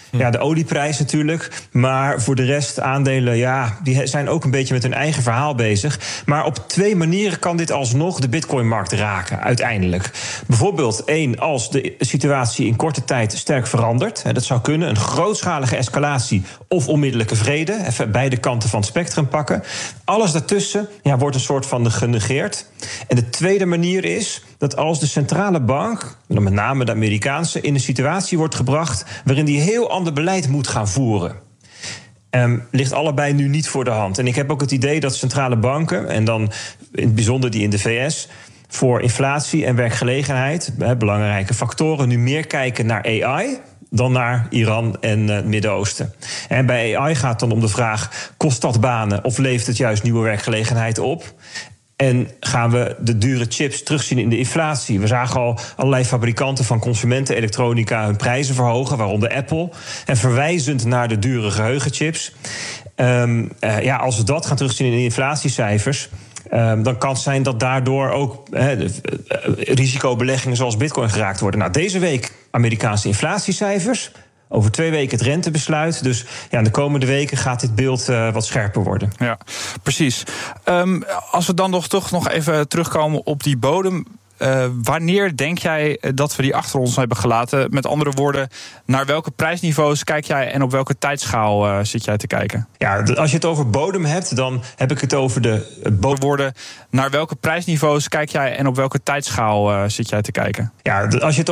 Ja, de olieprijs natuurlijk. Maar voor de rest, aandelen, ja, die zijn ook een beetje met hun eigen verhaal bezig. Maar op twee manieren kan dit alsnog de bitcoinmarkt raken, uiteindelijk. Bijvoorbeeld, één, als de situatie in korte tijd sterk verandert. Dat zou kunnen, een grootschalige escalatie of onmiddellijke vrede. Even beide kanten van het spectrum pakken. Alles daartussen ja, wordt een soort van genegeerd. En de tweede manier is dat als de centrale bank, met name de Amerikaanse, in een situatie wordt gebracht waarin die heel ander beleid moet gaan voeren. Um, ligt allebei nu niet voor de hand. En ik heb ook het idee dat centrale banken, en dan in het bijzonder die in de V S, voor inflatie en werkgelegenheid, belangrijke factoren, nu meer kijken naar A I dan naar Iran en uh, het Midden-Oosten. En bij A I gaat het dan om de vraag, kost dat banen of levert het juist nieuwe werkgelegenheid op? En gaan we de dure chips terugzien in de inflatie? We zagen al allerlei fabrikanten van consumentenelektronica hun prijzen verhogen, waaronder Apple. En verwijzend naar de dure geheugenchips. Um, uh, ja, als we dat gaan terugzien in de inflatiecijfers, Um, dan kan het zijn dat daardoor ook uh, uh, risicobeleggingen zoals bitcoin geraakt worden. Nou, deze week Amerikaanse inflatiecijfers. Over twee weken het rentebesluit. Dus ja, in de komende weken gaat dit beeld uh, wat scherper worden. Ja, precies. Um, als we dan nog toch nog even terugkomen op die bodem. Uh, wanneer denk jij dat we die achter ons hebben gelaten? Met andere woorden, naar welke prijsniveaus kijk jij en op welke tijdschaal uh, zit jij te kijken? Ja, als je het over bodem hebt, dan heb ik het over de bodem. Naar welke prijsniveaus kijk jij en op welke tijdschaal uh, zit jij te kijken? Ja, als je het